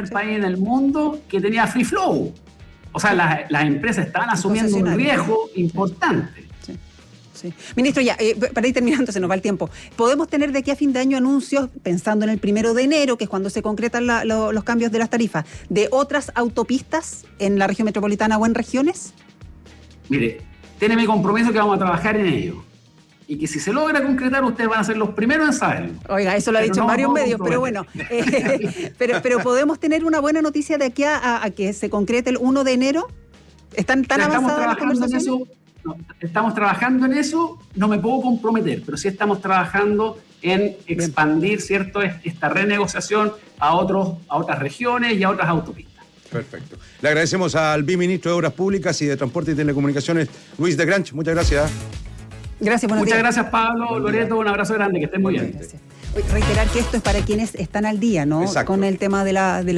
que tenía free flow. O sea, las empresas estaban asumiendo un riesgo importante. Sí. Ministro, ya, para ir terminando, se nos va el tiempo. ¿Podemos tener de aquí a fin de año anuncios, pensando en el 1 de enero, que es cuando se concretan los cambios de las tarifas, de otras autopistas en la región metropolitana o en regiones? Mire, tiene mi compromiso que vamos a trabajar en ello. Y que si se logra concretar, ustedes van a ser los primeros en saberlo. Oiga, eso lo ha dicho en varios medios, pero bueno. Pero ¿podemos tener una buena noticia de aquí a que se concrete el 1 de enero? ¿Están tan avanzadas las conversaciones? Estamos trabajando en eso, no me puedo comprometer, pero sí estamos trabajando en expandir, ¿cierto?, esta renegociación a otras regiones y a otras autopistas. Perfecto. Le agradecemos al viceministro de Obras Públicas y de Transporte y Telecomunicaciones, Luis de Granch. Muchas gracias. Gracias, buenos días. Muchas gracias, Pablo, Loreto, un abrazo grande, que estén muy bien. Gracias. Reiterar que esto es para quienes están al día, ¿no? Exacto. Con el tema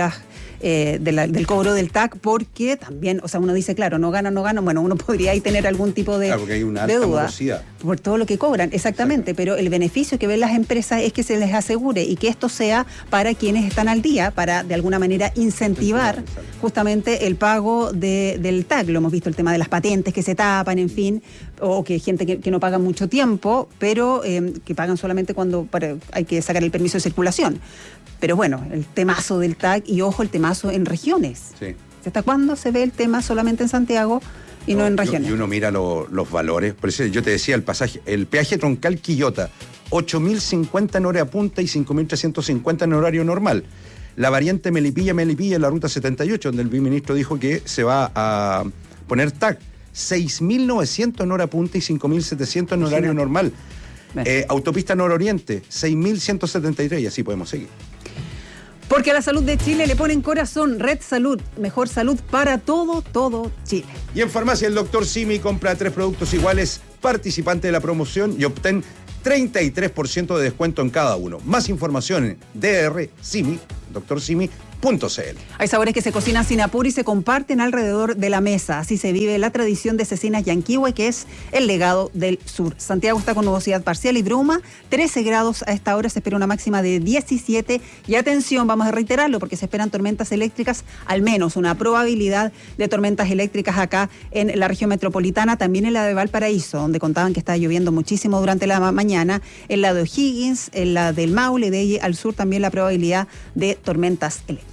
del cobro del TAC, porque también, o sea, uno dice, claro, no ganan, bueno, uno podría ahí tener algún tipo de, porque hay una alta duda morosidad por todo lo que cobran, exactamente, pero el beneficio que ven las empresas es que se les asegure y que esto sea para quienes están al día, para de alguna manera incentivar justamente el pago del TAC. Lo hemos visto, el tema de las patentes que se tapan, en fin, o que gente que no paga mucho tiempo, pero que pagan solamente cuando hay que sacar el permiso de circulación. Pero bueno, el temazo del TAC y, ojo, el temazo en regiones. Sí. ¿Hasta cuándo se ve el tema solamente en Santiago y no en regiones? Y uno mira los valores. Por eso yo te decía, el peaje troncal Quillota, 8.050 en hora punta y 5.350 en horario normal. La variante Melipilla, la ruta 78, donde el viceministro dijo que se va a poner TAC, 6.900 en hora punta y 5.700 en horario normal. Autopista Nororiente, 6.173, y así podemos seguir. Porque a la salud de Chile le ponen corazón. Red Salud, mejor salud para todo Chile. Y en Farmacia El Dr. Simi, compra 3 productos iguales, participante de la promoción y obtén 33% de descuento en cada uno. Más información en drcimi.cl. Hay sabores que se cocinan sin apuro y se comparten alrededor de la mesa. Así se vive la tradición de Cecinas Yanquihue, que es el legado del sur. Santiago está con nubosidad parcial y bruma, 13 grados a esta hora, se espera una máxima de 17. Y atención, vamos a reiterarlo, porque se esperan tormentas eléctricas, al menos una probabilidad de tormentas eléctricas acá en la región metropolitana, también en la de Valparaíso, donde contaban que estaba lloviendo muchísimo durante la mañana, en la de O'Higgins, en la del Maule, de ahí al sur también la probabilidad de tormentas eléctricas.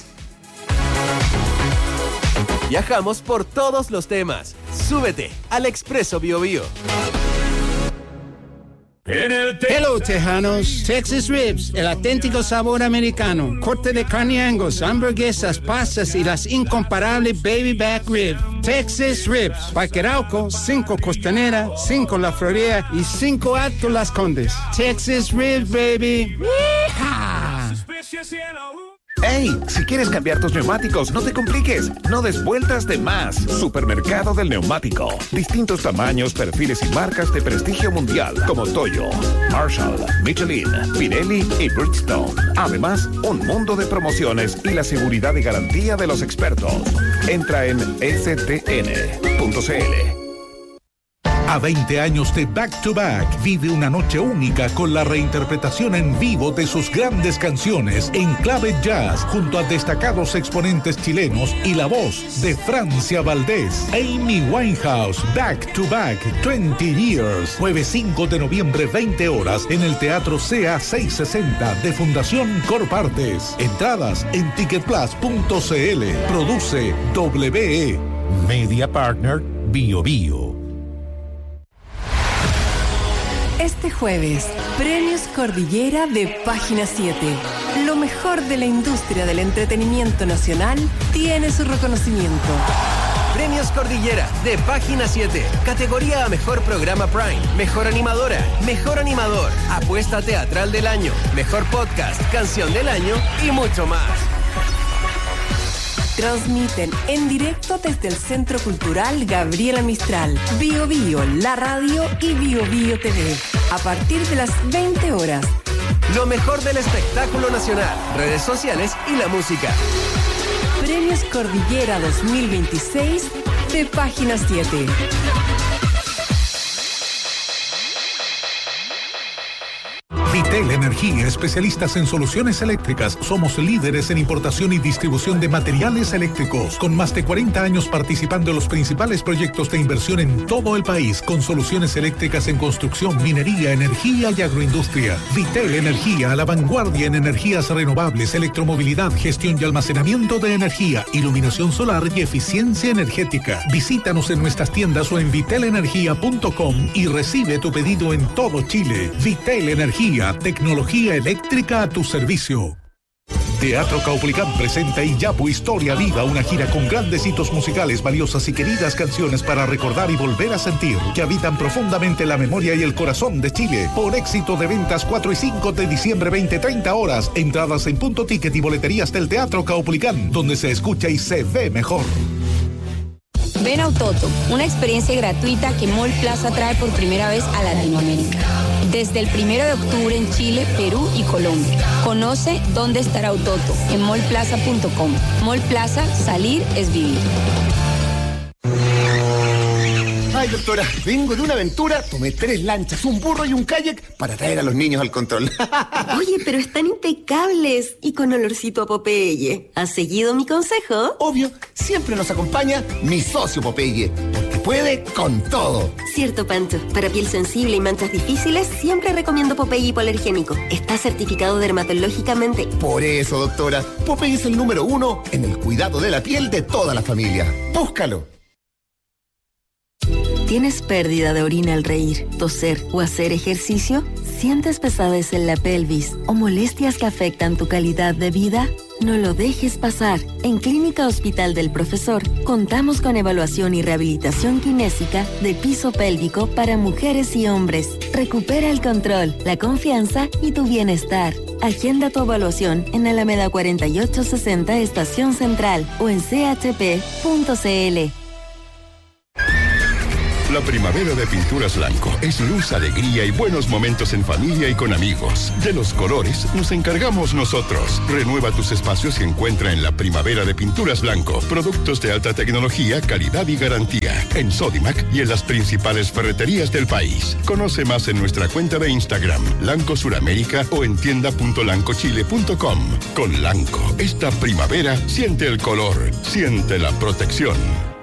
Viajamos por todos los temas. Súbete al Expreso BioBio. Hello, Tejanos. Texas Ribs, el auténtico sabor americano. Corte de carne Angus, hamburguesas, pastas y las incomparables Baby Back Rib. Texas Ribs, Parque Arauco, 5 Costanera, 5 La Florida y 5 Alto Las Condes. Texas Ribs, baby. ¡Yeehaw! ¡Ey! Si quieres cambiar tus neumáticos, no te compliques. No des vueltas de más. Supermercado del Neumático. Distintos tamaños, perfiles y marcas de prestigio mundial como Toyo, Marshall, Michelin, Pirelli y Bridgestone. Además, un mundo de promociones y la seguridad y garantía de los expertos. Entra en stn.cl. A 20 años de Back to Back, vive una noche única con la reinterpretación en vivo de sus grandes canciones en clave jazz, junto a destacados exponentes chilenos y la voz de Francia Valdés. Amy Winehouse, Back to Back, 20 Years. Jueves 5 de noviembre, 20 horas, en el Teatro CA 660 de Fundación Corpartes. Entradas en ticketplus.cl. Produce WE. Media Partner BioBio. Este jueves, Premios Cordillera de Página 7. Lo mejor de la industria del entretenimiento nacional tiene su reconocimiento. Premios Cordillera de Página 7. Categoría a Mejor Programa Prime, Mejor Animadora, Mejor Animador, Apuesta Teatral del Año, Mejor Podcast, Canción del Año y mucho más. Transmiten en directo desde el Centro Cultural Gabriela Mistral, BioBio, la radio y BioBio TV. A partir de las 20 horas. Lo mejor del espectáculo nacional, redes sociales y la música. Premios Cordillera 2026 de Página 7. Vitel Energía, especialistas en soluciones eléctricas. Somos líderes en importación y distribución de materiales eléctricos, con más de 40 años participando en los principales proyectos de inversión en todo el país, con soluciones eléctricas en construcción, minería, energía y agroindustria. Vitel Energía, a la vanguardia en energías renovables, electromovilidad, gestión y almacenamiento de energía, iluminación solar y eficiencia energética. Visítanos en nuestras tiendas o en vitelenergia.com y recibe tu pedido en todo Chile. Vitel Energía, tecnología eléctrica a tu servicio. Teatro Caupolicán presenta Iyapu Historia Viva, una gira con grandes hitos musicales, valiosas y queridas canciones para recordar y volver a sentir, que habitan profundamente la memoria y el corazón de Chile. Por éxito de ventas 4 y 5 de diciembre, 20-30 horas. Entradas en Punto Ticket y boleterías del Teatro Caupolicán, donde se escucha y se ve mejor. Ven a Autoto, una experiencia gratuita que Mall Plaza trae por primera vez a Latinoamérica. Desde el 1 de octubre en Chile, Perú y Colombia. Conoce dónde estará Autoto en mallplaza.com. Mall Plaza, salir es vivir. Ay, doctora, vengo de una aventura, tomé 3 lanchas, un burro y un kayak para traer a los niños al control. Oye, pero están impecables y con olorcito a Popeye. ¿Has seguido mi consejo? Obvio, siempre nos acompaña mi socio Popeye, porque puede con todo. Cierto, Pancho. Para piel sensible y manchas difíciles, siempre recomiendo Popeye hipoalergénico. Está certificado dermatológicamente. Por eso, doctora, Popeye es el número 1 en el cuidado de la piel de toda la familia. Búscalo. ¿Tienes pérdida de orina al reír, toser o hacer ejercicio? ¿Sientes pesadez en la pelvis o molestias que afectan tu calidad de vida? No lo dejes pasar. En Clínica Hospital del Profesor contamos con evaluación y rehabilitación kinésica de piso pélvico para mujeres y hombres. Recupera el control, la confianza y tu bienestar. Agenda tu evaluación en Alameda 4860 Estación Central o en chp.cl. La primavera de Pinturas Blanco es luz, alegría y buenos momentos en familia y con amigos. De los colores nos encargamos nosotros. Renueva tus espacios y encuentra en la primavera de Pinturas Blanco productos de alta tecnología, calidad y garantía. En Sodimac y en las principales ferreterías del país. Conoce más en nuestra cuenta de Instagram, Lanco Suramérica, o en tienda.lancochile.com. Con Lanco, esta primavera siente el color, siente la protección.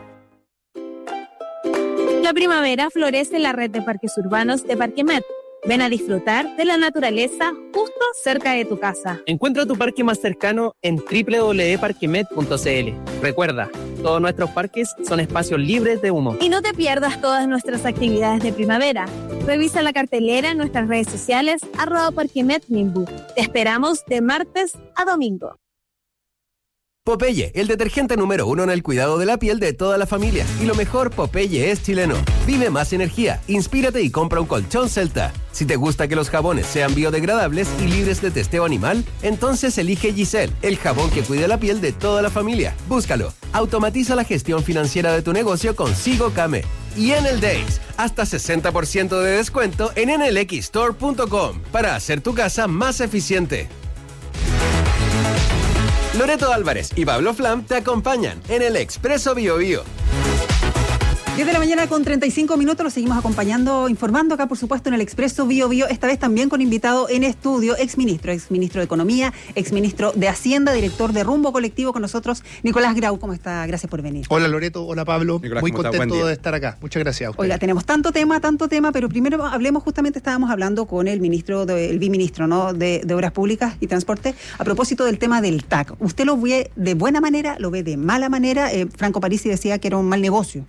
La primavera florece en la red de parques urbanos de Parquemet. Ven a disfrutar de la naturaleza justo cerca de tu casa. Encuentra tu parque más cercano en www.parquemet.cl. Recuerda, todos nuestros parques son espacios libres de humo. Y no te pierdas todas nuestras actividades de primavera. Revisa la cartelera en nuestras redes sociales @parquemetminbu. Te esperamos de martes a domingo. Popeye, el detergente número 1 en el cuidado de la piel de toda la familia. Y lo mejor, Popeye es chileno. Vive más energía, inspírate y compra un colchón Celta. Si te gusta que los jabones sean biodegradables y libres de testeo animal, entonces elige Giselle, el jabón que cuida la piel de toda la familia. Búscalo. Automatiza la gestión financiera de tu negocio con Sigo Kame. Y Enel Days, hasta 60% de descuento en enelxstore.com para hacer tu casa más eficiente. Loreto Álvarez y Pablo Flam te acompañan en el Expreso Bio Bio. 10 de la mañana con 35 minutos, los seguimos acompañando, informando acá, por supuesto, en el Expreso Bio Bio, esta vez también con invitado en estudio, exministro de Economía, exministro de Hacienda, director de Rumbo Colectivo con nosotros, Nicolás Grau. ¿Cómo está? Gracias por venir. Hola Loreto, hola Pablo, Nicolás, muy contento de estar acá. Muchas gracias a ustedes. Oiga, tenemos tanto tema, pero primero hablemos, justamente estábamos hablando con el viceministro, ¿no?, de Obras Públicas y Transporte, a propósito del tema del TAC. ¿Usted lo ve de buena manera, lo ve de mala manera? Franco Parisi decía que era un mal negocio.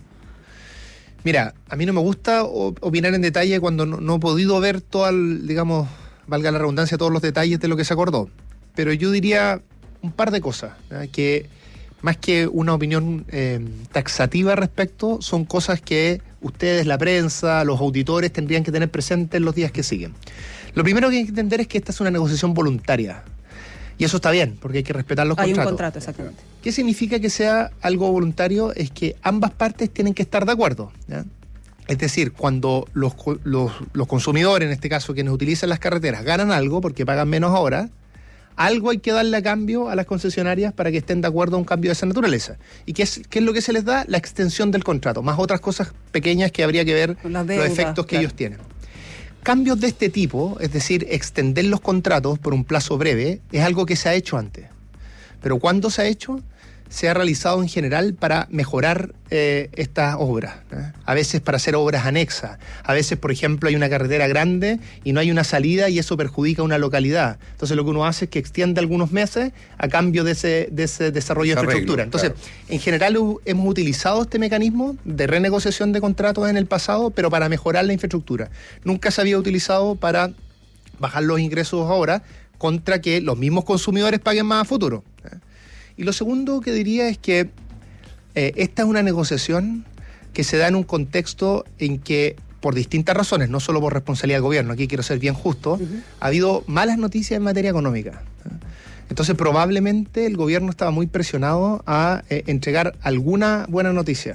Mira, a mí no me gusta opinar en detalle cuando no he podido ver digamos, valga la redundancia, todos los detalles de lo que se acordó. Pero yo diría un par de cosas, ¿verdad? Que más que una opinión taxativa al respecto, son cosas que ustedes, la prensa, los auditores tendrían que tener presentes en los días que siguen. Lo primero que hay que entender es que esta es una negociación voluntaria. Y eso está bien, porque hay que respetar los contratos. Hay un contrato, exactamente. ¿Qué significa que sea algo voluntario? Es que ambas partes tienen que estar de acuerdo, ¿ya? Es decir, cuando los consumidores, en este caso quienes utilizan las carreteras, ganan algo porque pagan menos ahora, algo hay que darle a cambio a las concesionarias para que estén de acuerdo a un cambio de esa naturaleza. ¿Y qué es lo que se les da? La extensión del contrato, más otras cosas pequeñas que habría que ver los efectos que ellos tienen. Cambios de este tipo, es decir, extender los contratos por un plazo breve, es algo que se ha hecho antes. Pero ¿cuándo se ha hecho? Se ha realizado en general para mejorar estas obras, ¿eh? A veces para hacer obras anexas. A veces, por ejemplo, hay una carretera grande y no hay una salida y eso perjudica a una localidad. Entonces lo que uno hace es que extiende algunos meses a cambio de ese desarrollo de infraestructura. Entonces, claro, en general hemos utilizado este mecanismo de renegociación de contratos en el pasado, pero para mejorar la infraestructura. Nunca se había utilizado para bajar los ingresos ahora, contra que los mismos consumidores paguen más a futuro, ¿eh? Y lo segundo que diría es que esta es una negociación que se da en un contexto en que, por distintas razones, no solo por responsabilidad del gobierno, aquí quiero ser bien justo, ha habido malas noticias en materia económica. Entonces, probablemente el gobierno estaba muy presionado a entregar alguna buena noticia.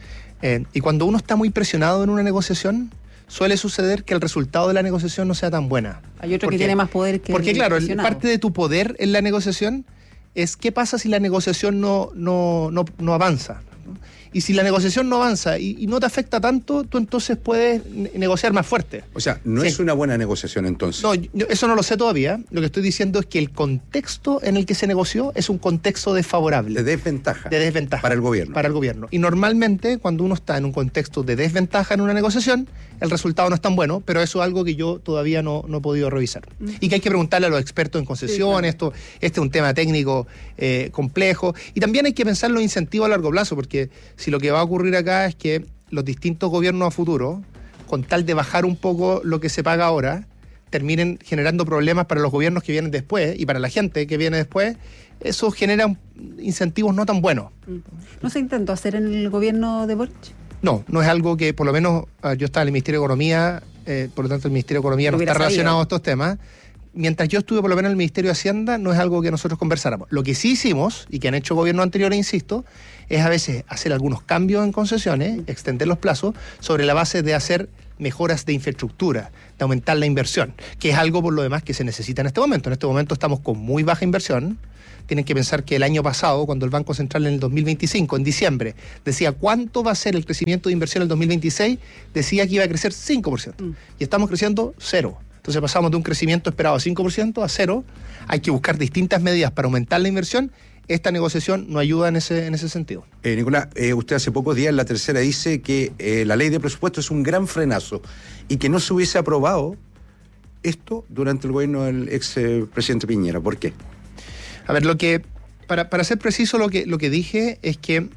Y cuando uno está muy presionado en una negociación, suele suceder que el resultado de la negociación no sea tan buena. Hay otro que tiene más poder que porque, claro, parte de tu poder en la negociación es qué pasa si la negociación no avanza, ¿no? Y si la negociación no avanza y no te afecta tanto, tú entonces puedes negociar más fuerte. O sea, no es una buena negociación entonces. No, eso no lo sé todavía. Lo que estoy diciendo es que el contexto en el que se negoció es un contexto desfavorable. De desventaja. De desventaja. Para el gobierno. Para el gobierno. Y normalmente, cuando uno está en un contexto de desventaja en una negociación, el resultado no es tan bueno, pero eso es algo que yo todavía no he podido revisar. Y que hay que preguntarle a los expertos en concesiones. Sí, claro. Este es un tema técnico complejo. Y también hay que pensar en los incentivos a largo plazo, porque si lo que va a ocurrir acá es que los distintos gobiernos a futuro, con tal de bajar un poco lo que se paga ahora, terminen generando problemas para los gobiernos que vienen después y para la gente que viene después, eso genera incentivos no tan buenos. ¿No se intentó hacer en el gobierno de Boric? No es algo que por lo menos yo estaba en el Ministerio de Economía, por lo tanto el Ministerio de Economía no está relacionado a estos temas. Mientras yo estuve por lo menos en el Ministerio de Hacienda, no es algo que nosotros conversáramos. Lo que sí hicimos, y que han hecho gobiernos anteriores, insisto, es a veces hacer algunos cambios en concesiones, extender los plazos, sobre la base de hacer mejoras de infraestructura, de aumentar la inversión, que es algo por lo demás que se necesita en este momento. En este momento estamos con muy baja inversión. Tienen que pensar que el año pasado, cuando el Banco Central en el 2025, en diciembre, decía cuánto va a ser el crecimiento de inversión en el 2026, decía que iba a crecer 5%. Y estamos creciendo 0%. Entonces pasamos de un crecimiento esperado a 5% a 0%. Hay que buscar distintas medidas para aumentar la inversión. Esta negociación no ayuda en ese sentido. Nicolás, usted hace pocos días en La Tercera dice que la ley de presupuesto es un gran frenazo y que no se hubiese aprobado esto durante el gobierno del expresidente Piñera. ¿Por qué? A ver, para ser preciso, lo que dije es que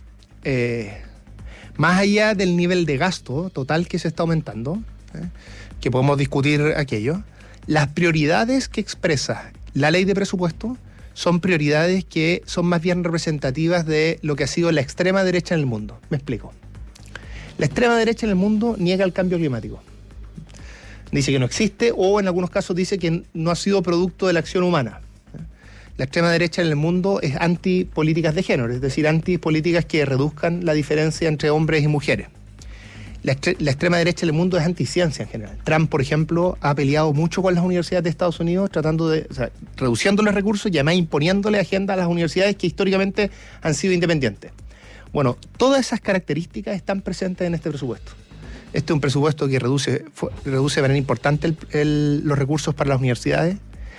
más allá del nivel de gasto total que se está aumentando, que podemos discutir aquello, las prioridades que expresa la ley de presupuesto son prioridades que son más bien representativas de lo que ha sido la extrema derecha en el mundo. Me explico. La extrema derecha en el mundo niega el cambio climático. Dice que no existe, o en algunos casos dice que no ha sido producto de la acción humana. La extrema derecha en el mundo es antipolíticas de género, es decir, antipolíticas que reduzcan la diferencia entre hombres y mujeres. La extrema derecha en el mundo es anticiencia en general. Trump, por ejemplo, ha peleado mucho con las universidades de Estados Unidos, reduciendo los recursos y además imponiéndole agenda a las universidades que históricamente han sido independientes. Bueno, todas esas características están presentes en este presupuesto. Este es un presupuesto que reduce de manera importante los recursos para las universidades,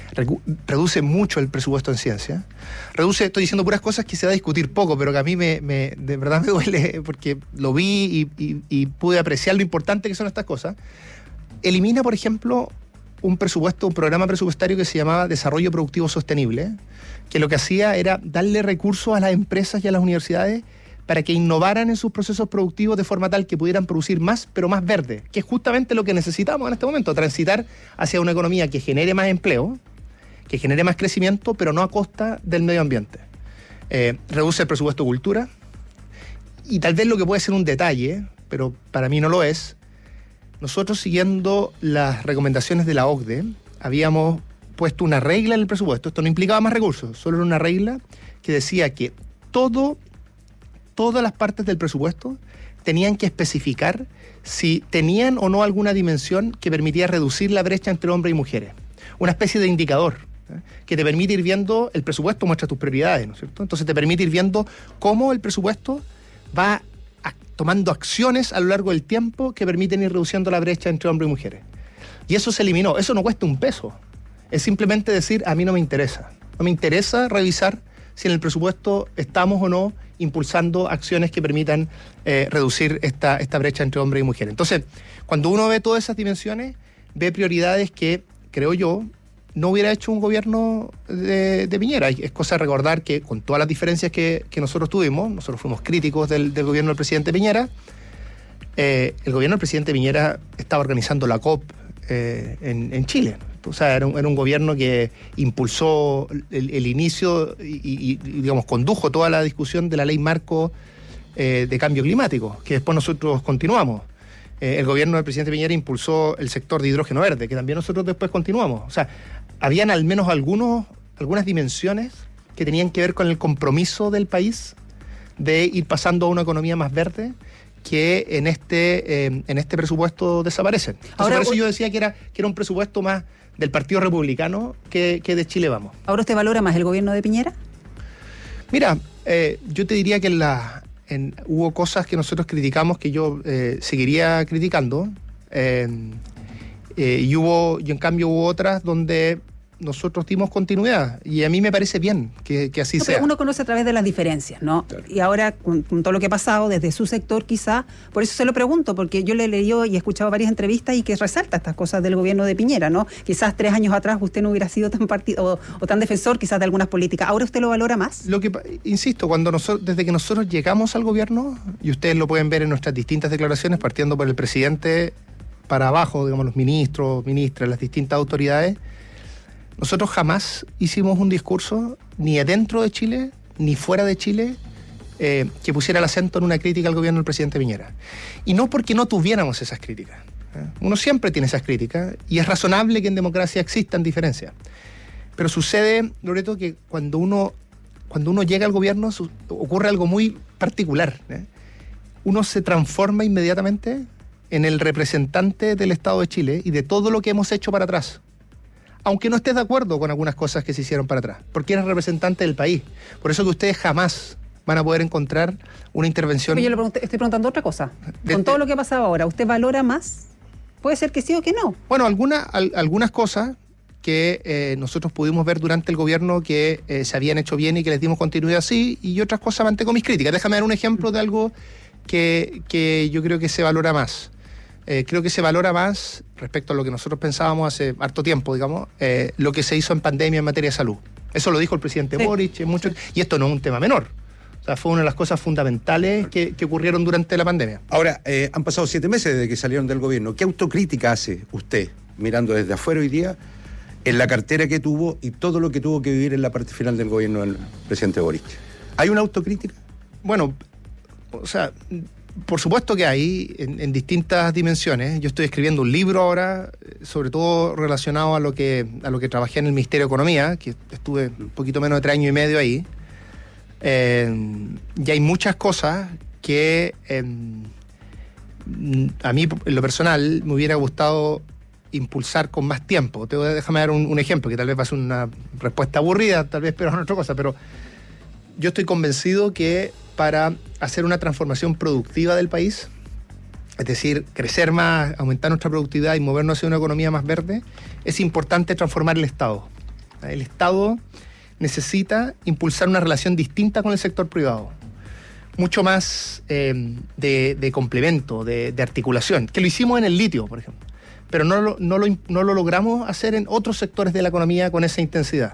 reduce mucho el presupuesto en ciencia, estoy diciendo puras cosas que se va a discutir poco, pero que a mí de verdad me duele porque lo vi y pude apreciar lo importante que son estas cosas. Elimina, por ejemplo, un programa presupuestario que se llamaba Desarrollo Productivo Sostenible, que lo que hacía era darle recursos a las empresas y a las universidades para que innovaran en sus procesos productivos de forma tal que pudieran producir más, pero más verde, que es justamente lo que necesitamos en este momento, transitar hacia una economía que genere más empleo, que genere más crecimiento, pero no a costa del medio ambiente. Reduce el presupuesto de cultura, y tal vez lo que puede ser un detalle, pero para mí no lo es, nosotros siguiendo las recomendaciones de la OCDE, habíamos puesto una regla en el presupuesto, esto no implicaba más recursos, solo era una regla que decía que todas las partes del presupuesto tenían que especificar si tenían o no alguna dimensión que permitía reducir la brecha entre hombres y mujeres. Una especie de indicador que te permite ir viendo, el presupuesto muestra tus prioridades, ¿no es cierto? Entonces te permite ir viendo cómo el presupuesto va tomando acciones a lo largo del tiempo que permiten ir reduciendo la brecha entre hombres y mujeres. Y eso se eliminó, eso no cuesta un peso. Es simplemente decir, a mí no me interesa. No me interesa revisar si en el presupuesto estamos o no impulsando acciones que permitan reducir esta brecha entre hombres y mujeres. Entonces, cuando uno ve todas esas dimensiones, ve prioridades que, creo yo, no hubiera hecho un gobierno de Piñera. Es cosa de recordar que con todas las diferencias que nosotros tuvimos, nosotros fuimos críticos del gobierno del presidente Piñera, el gobierno del presidente Piñera estaba organizando la COP en Chile. O sea, era un gobierno que impulsó el inicio y digamos, condujo toda la discusión de la ley marco de cambio climático, que después nosotros continuamos. El gobierno del presidente Piñera impulsó el sector de hidrógeno verde, que también nosotros después continuamos. O sea, habían al menos algunas dimensiones que tenían que ver con el compromiso del país de ir pasando a una economía más verde que en este presupuesto desaparecen. Entonces, ahora, por eso yo decía que era un presupuesto más del Partido Republicano que de Chile Vamos. ¿Ahora usted valora más el gobierno de Piñera? Yo te diría que hubo cosas que nosotros criticamos que yo seguiría criticando, y en cambio hubo otras donde nosotros dimos continuidad, y a mí me parece bien que así sea. Pero uno conoce a través de las diferencias, ¿no? Claro. Y ahora, con todo lo que ha pasado, desde su sector quizá, por eso se lo pregunto, porque yo le he leído y he escuchado varias entrevistas y que resalta estas cosas del gobierno de Piñera, ¿no? Quizás 3 años atrás usted no hubiera sido tan partido o tan defensor quizás de algunas políticas. ¿Ahora usted lo valora más? Insisto, desde que nosotros llegamos al gobierno, y ustedes lo pueden ver en nuestras distintas declaraciones, partiendo por el presidente para abajo, digamos, los ministros, ministras, las distintas autoridades, nosotros jamás hicimos un discurso, ni adentro de Chile, ni fuera de Chile, que pusiera el acento en una crítica al gobierno del presidente Piñera. Y no porque no tuviéramos esas críticas. Uno siempre tiene esas críticas, y es razonable que en democracia existan diferencias. Pero sucede, Loreto, que cuando uno llega al gobierno ocurre algo muy particular. Uno se transforma inmediatamente en el representante del Estado de Chile y de todo lo que hemos hecho para atrás. Aunque no estés de acuerdo con algunas cosas que se hicieron para atrás, porque eres representante del país. Por eso que ustedes jamás van a poder encontrar una intervención... Yo le estoy preguntando otra cosa. Con todo lo que ha pasado ahora, ¿usted valora más? Puede ser que sí o que no. Bueno, algunas cosas que nosotros pudimos ver durante el gobierno que se habían hecho bien y que les dimos continuidad así, y otras cosas mantengo mis críticas. Déjame dar un ejemplo de algo que yo creo que se valora más. Creo que se valora más, respecto a lo que nosotros pensábamos hace harto tiempo, digamos, lo que se hizo en pandemia en materia de salud. Eso lo dijo el presidente Boric, y esto no es un tema menor. O sea, fue una de las cosas fundamentales que ocurrieron durante la pandemia. Ahora, han pasado 7 meses desde que salieron del gobierno. ¿Qué autocrítica hace usted, mirando desde afuera hoy día, en la cartera que tuvo y todo lo que tuvo que vivir en la parte final del gobierno del presidente Boric? ¿Hay una autocrítica? Bueno, o sea, por supuesto que hay, en distintas dimensiones. Yo estoy escribiendo un libro ahora, sobre todo relacionado a lo que trabajé en el Ministerio de Economía, que estuve un poquito menos de 3 años y medio ahí. Y hay muchas cosas que a mí, en lo personal, me hubiera gustado impulsar con más tiempo. Déjame dar un ejemplo, que tal vez va a ser una respuesta aburrida, tal vez, pero es otra cosa. Pero yo estoy convencido que para hacer una transformación productiva del país, es decir, crecer más, aumentar nuestra productividad y movernos hacia una economía más verde, es importante transformar el Estado. El Estado necesita impulsar una relación distinta con el sector privado, mucho más de complemento, de articulación, que lo hicimos en el litio, por ejemplo, pero no lo logramos hacer en otros sectores de la economía con esa intensidad.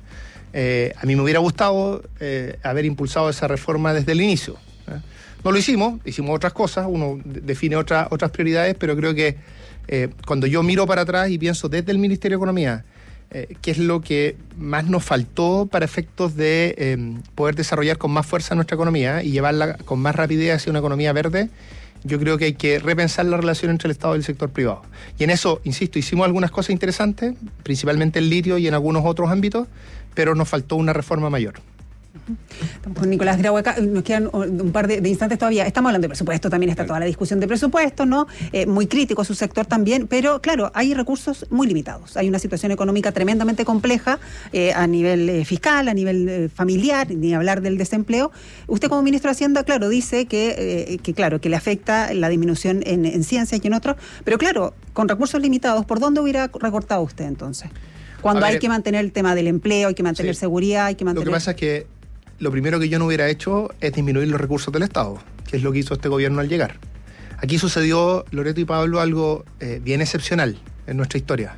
A mí me hubiera gustado haber impulsado esa reforma desde el inicio. No lo hicimos otras cosas, uno define otras prioridades, pero creo que cuando yo miro para atrás y pienso desde el Ministerio de Economía, qué es lo que más nos faltó para efectos de poder desarrollar con más fuerza nuestra economía y llevarla con más rapidez hacia una economía verde, yo creo que hay que repensar la relación entre el Estado y el sector privado. Y en eso, insisto, hicimos algunas cosas interesantes, principalmente en litio y en algunos otros ámbitos, pero nos faltó una reforma mayor. Estamos con Nicolás Grau acá, nos quedan un par de instantes todavía. Estamos hablando de presupuesto, también está toda la discusión de presupuesto, ¿no? Muy crítico su sector también, pero claro, hay recursos muy limitados. Hay una situación económica tremendamente compleja a nivel fiscal, a nivel familiar, ni hablar del desempleo. Usted como ministro de Hacienda, claro, dice que le afecta la disminución en ciencias y en otros, pero claro, con recursos limitados, ¿por dónde hubiera recortado usted entonces? Cuando hay que mantener el tema del empleo, hay que mantener seguridad, hay que mantener... Lo que pasa es que lo primero que yo no hubiera hecho es disminuir los recursos del Estado, que es lo que hizo este gobierno al llegar. Aquí sucedió, Loreto y Pablo, algo bien excepcional en nuestra historia.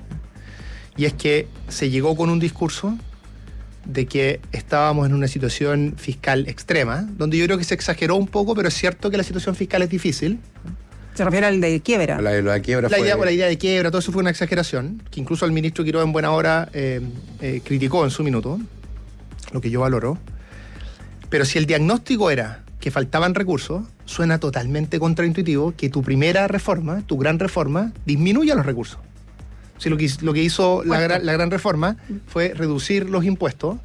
Y es que se llegó con un discurso de que estábamos en una situación fiscal extrema, donde yo creo que se exageró un poco, pero es cierto que la situación fiscal es difícil. ¿Se refiere al de quiebra? La quiebra la idea de quiebra, todo eso fue una exageración, que incluso el ministro Quiroga en buena hora criticó en su minuto, lo que yo valoro. Pero si el diagnóstico era que faltaban recursos, suena totalmente contraintuitivo que tu primera reforma, tu gran reforma, disminuya los recursos. Si lo que hizo la gran reforma fue reducir los impuestos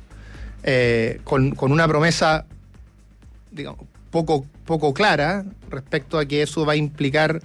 con una promesa, digamos, poco clara respecto a que eso va a implicar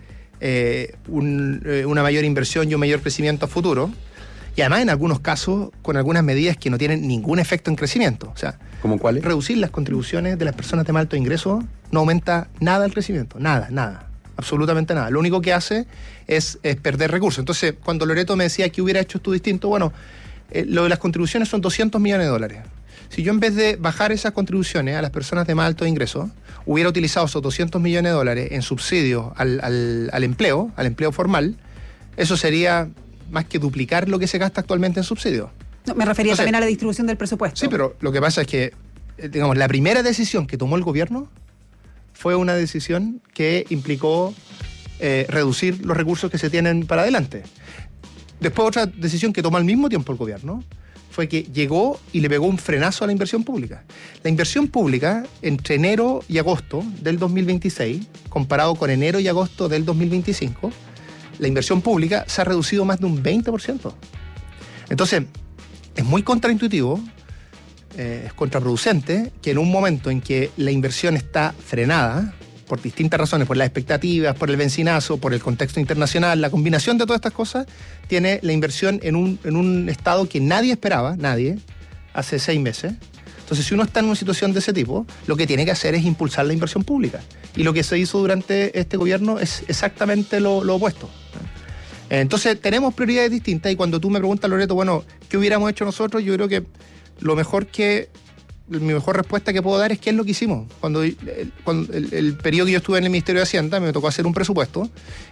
una mayor inversión y un mayor crecimiento a futuro. Y además, en algunos casos, con algunas medidas que no tienen ningún efecto en crecimiento. O sea, ¿cómo cuáles? Reducir las contribuciones de las personas de más alto ingreso no aumenta nada el crecimiento. Nada. Absolutamente nada. Lo único que hace es perder recursos. Entonces, cuando Loreto me decía que hubiera hecho esto distinto, bueno, lo de las contribuciones son $200 millones. Si yo, en vez de bajar esas contribuciones a las personas de más alto ingreso, hubiera utilizado esos $200 millones en subsidios al empleo formal, eso sería más que duplicar lo que se gasta actualmente en subsidios. No, me refería también a la distribución del presupuesto. Sí, pero lo que pasa es que, digamos, la primera decisión que tomó el gobierno fue una decisión que implicó reducir los recursos que se tienen para adelante. Después otra decisión que tomó al mismo tiempo el gobierno fue que llegó y le pegó un frenazo a la inversión pública. La inversión pública entre enero y agosto del 2026, comparado con enero y agosto del 2025, la inversión pública se ha reducido más de un 20%. Entonces, es muy contraintuitivo, es contraproducente que en un momento en que la inversión está frenada, por distintas razones, por las expectativas, por el bencinazo, por el contexto internacional, la combinación de todas estas cosas, tiene la inversión en un estado que nadie esperaba, hace 6 meses. Entonces, si uno está en una situación de ese tipo, lo que tiene que hacer es impulsar la inversión pública. Y lo que se hizo durante este gobierno es exactamente lo opuesto. Entonces, tenemos prioridades distintas y cuando tú me preguntas, Loreto, bueno, ¿qué hubiéramos hecho nosotros? Yo creo que mi mejor respuesta que puedo dar es qué es lo que hicimos. Cuando el periodo que yo estuve en el Ministerio de Hacienda me tocó hacer un presupuesto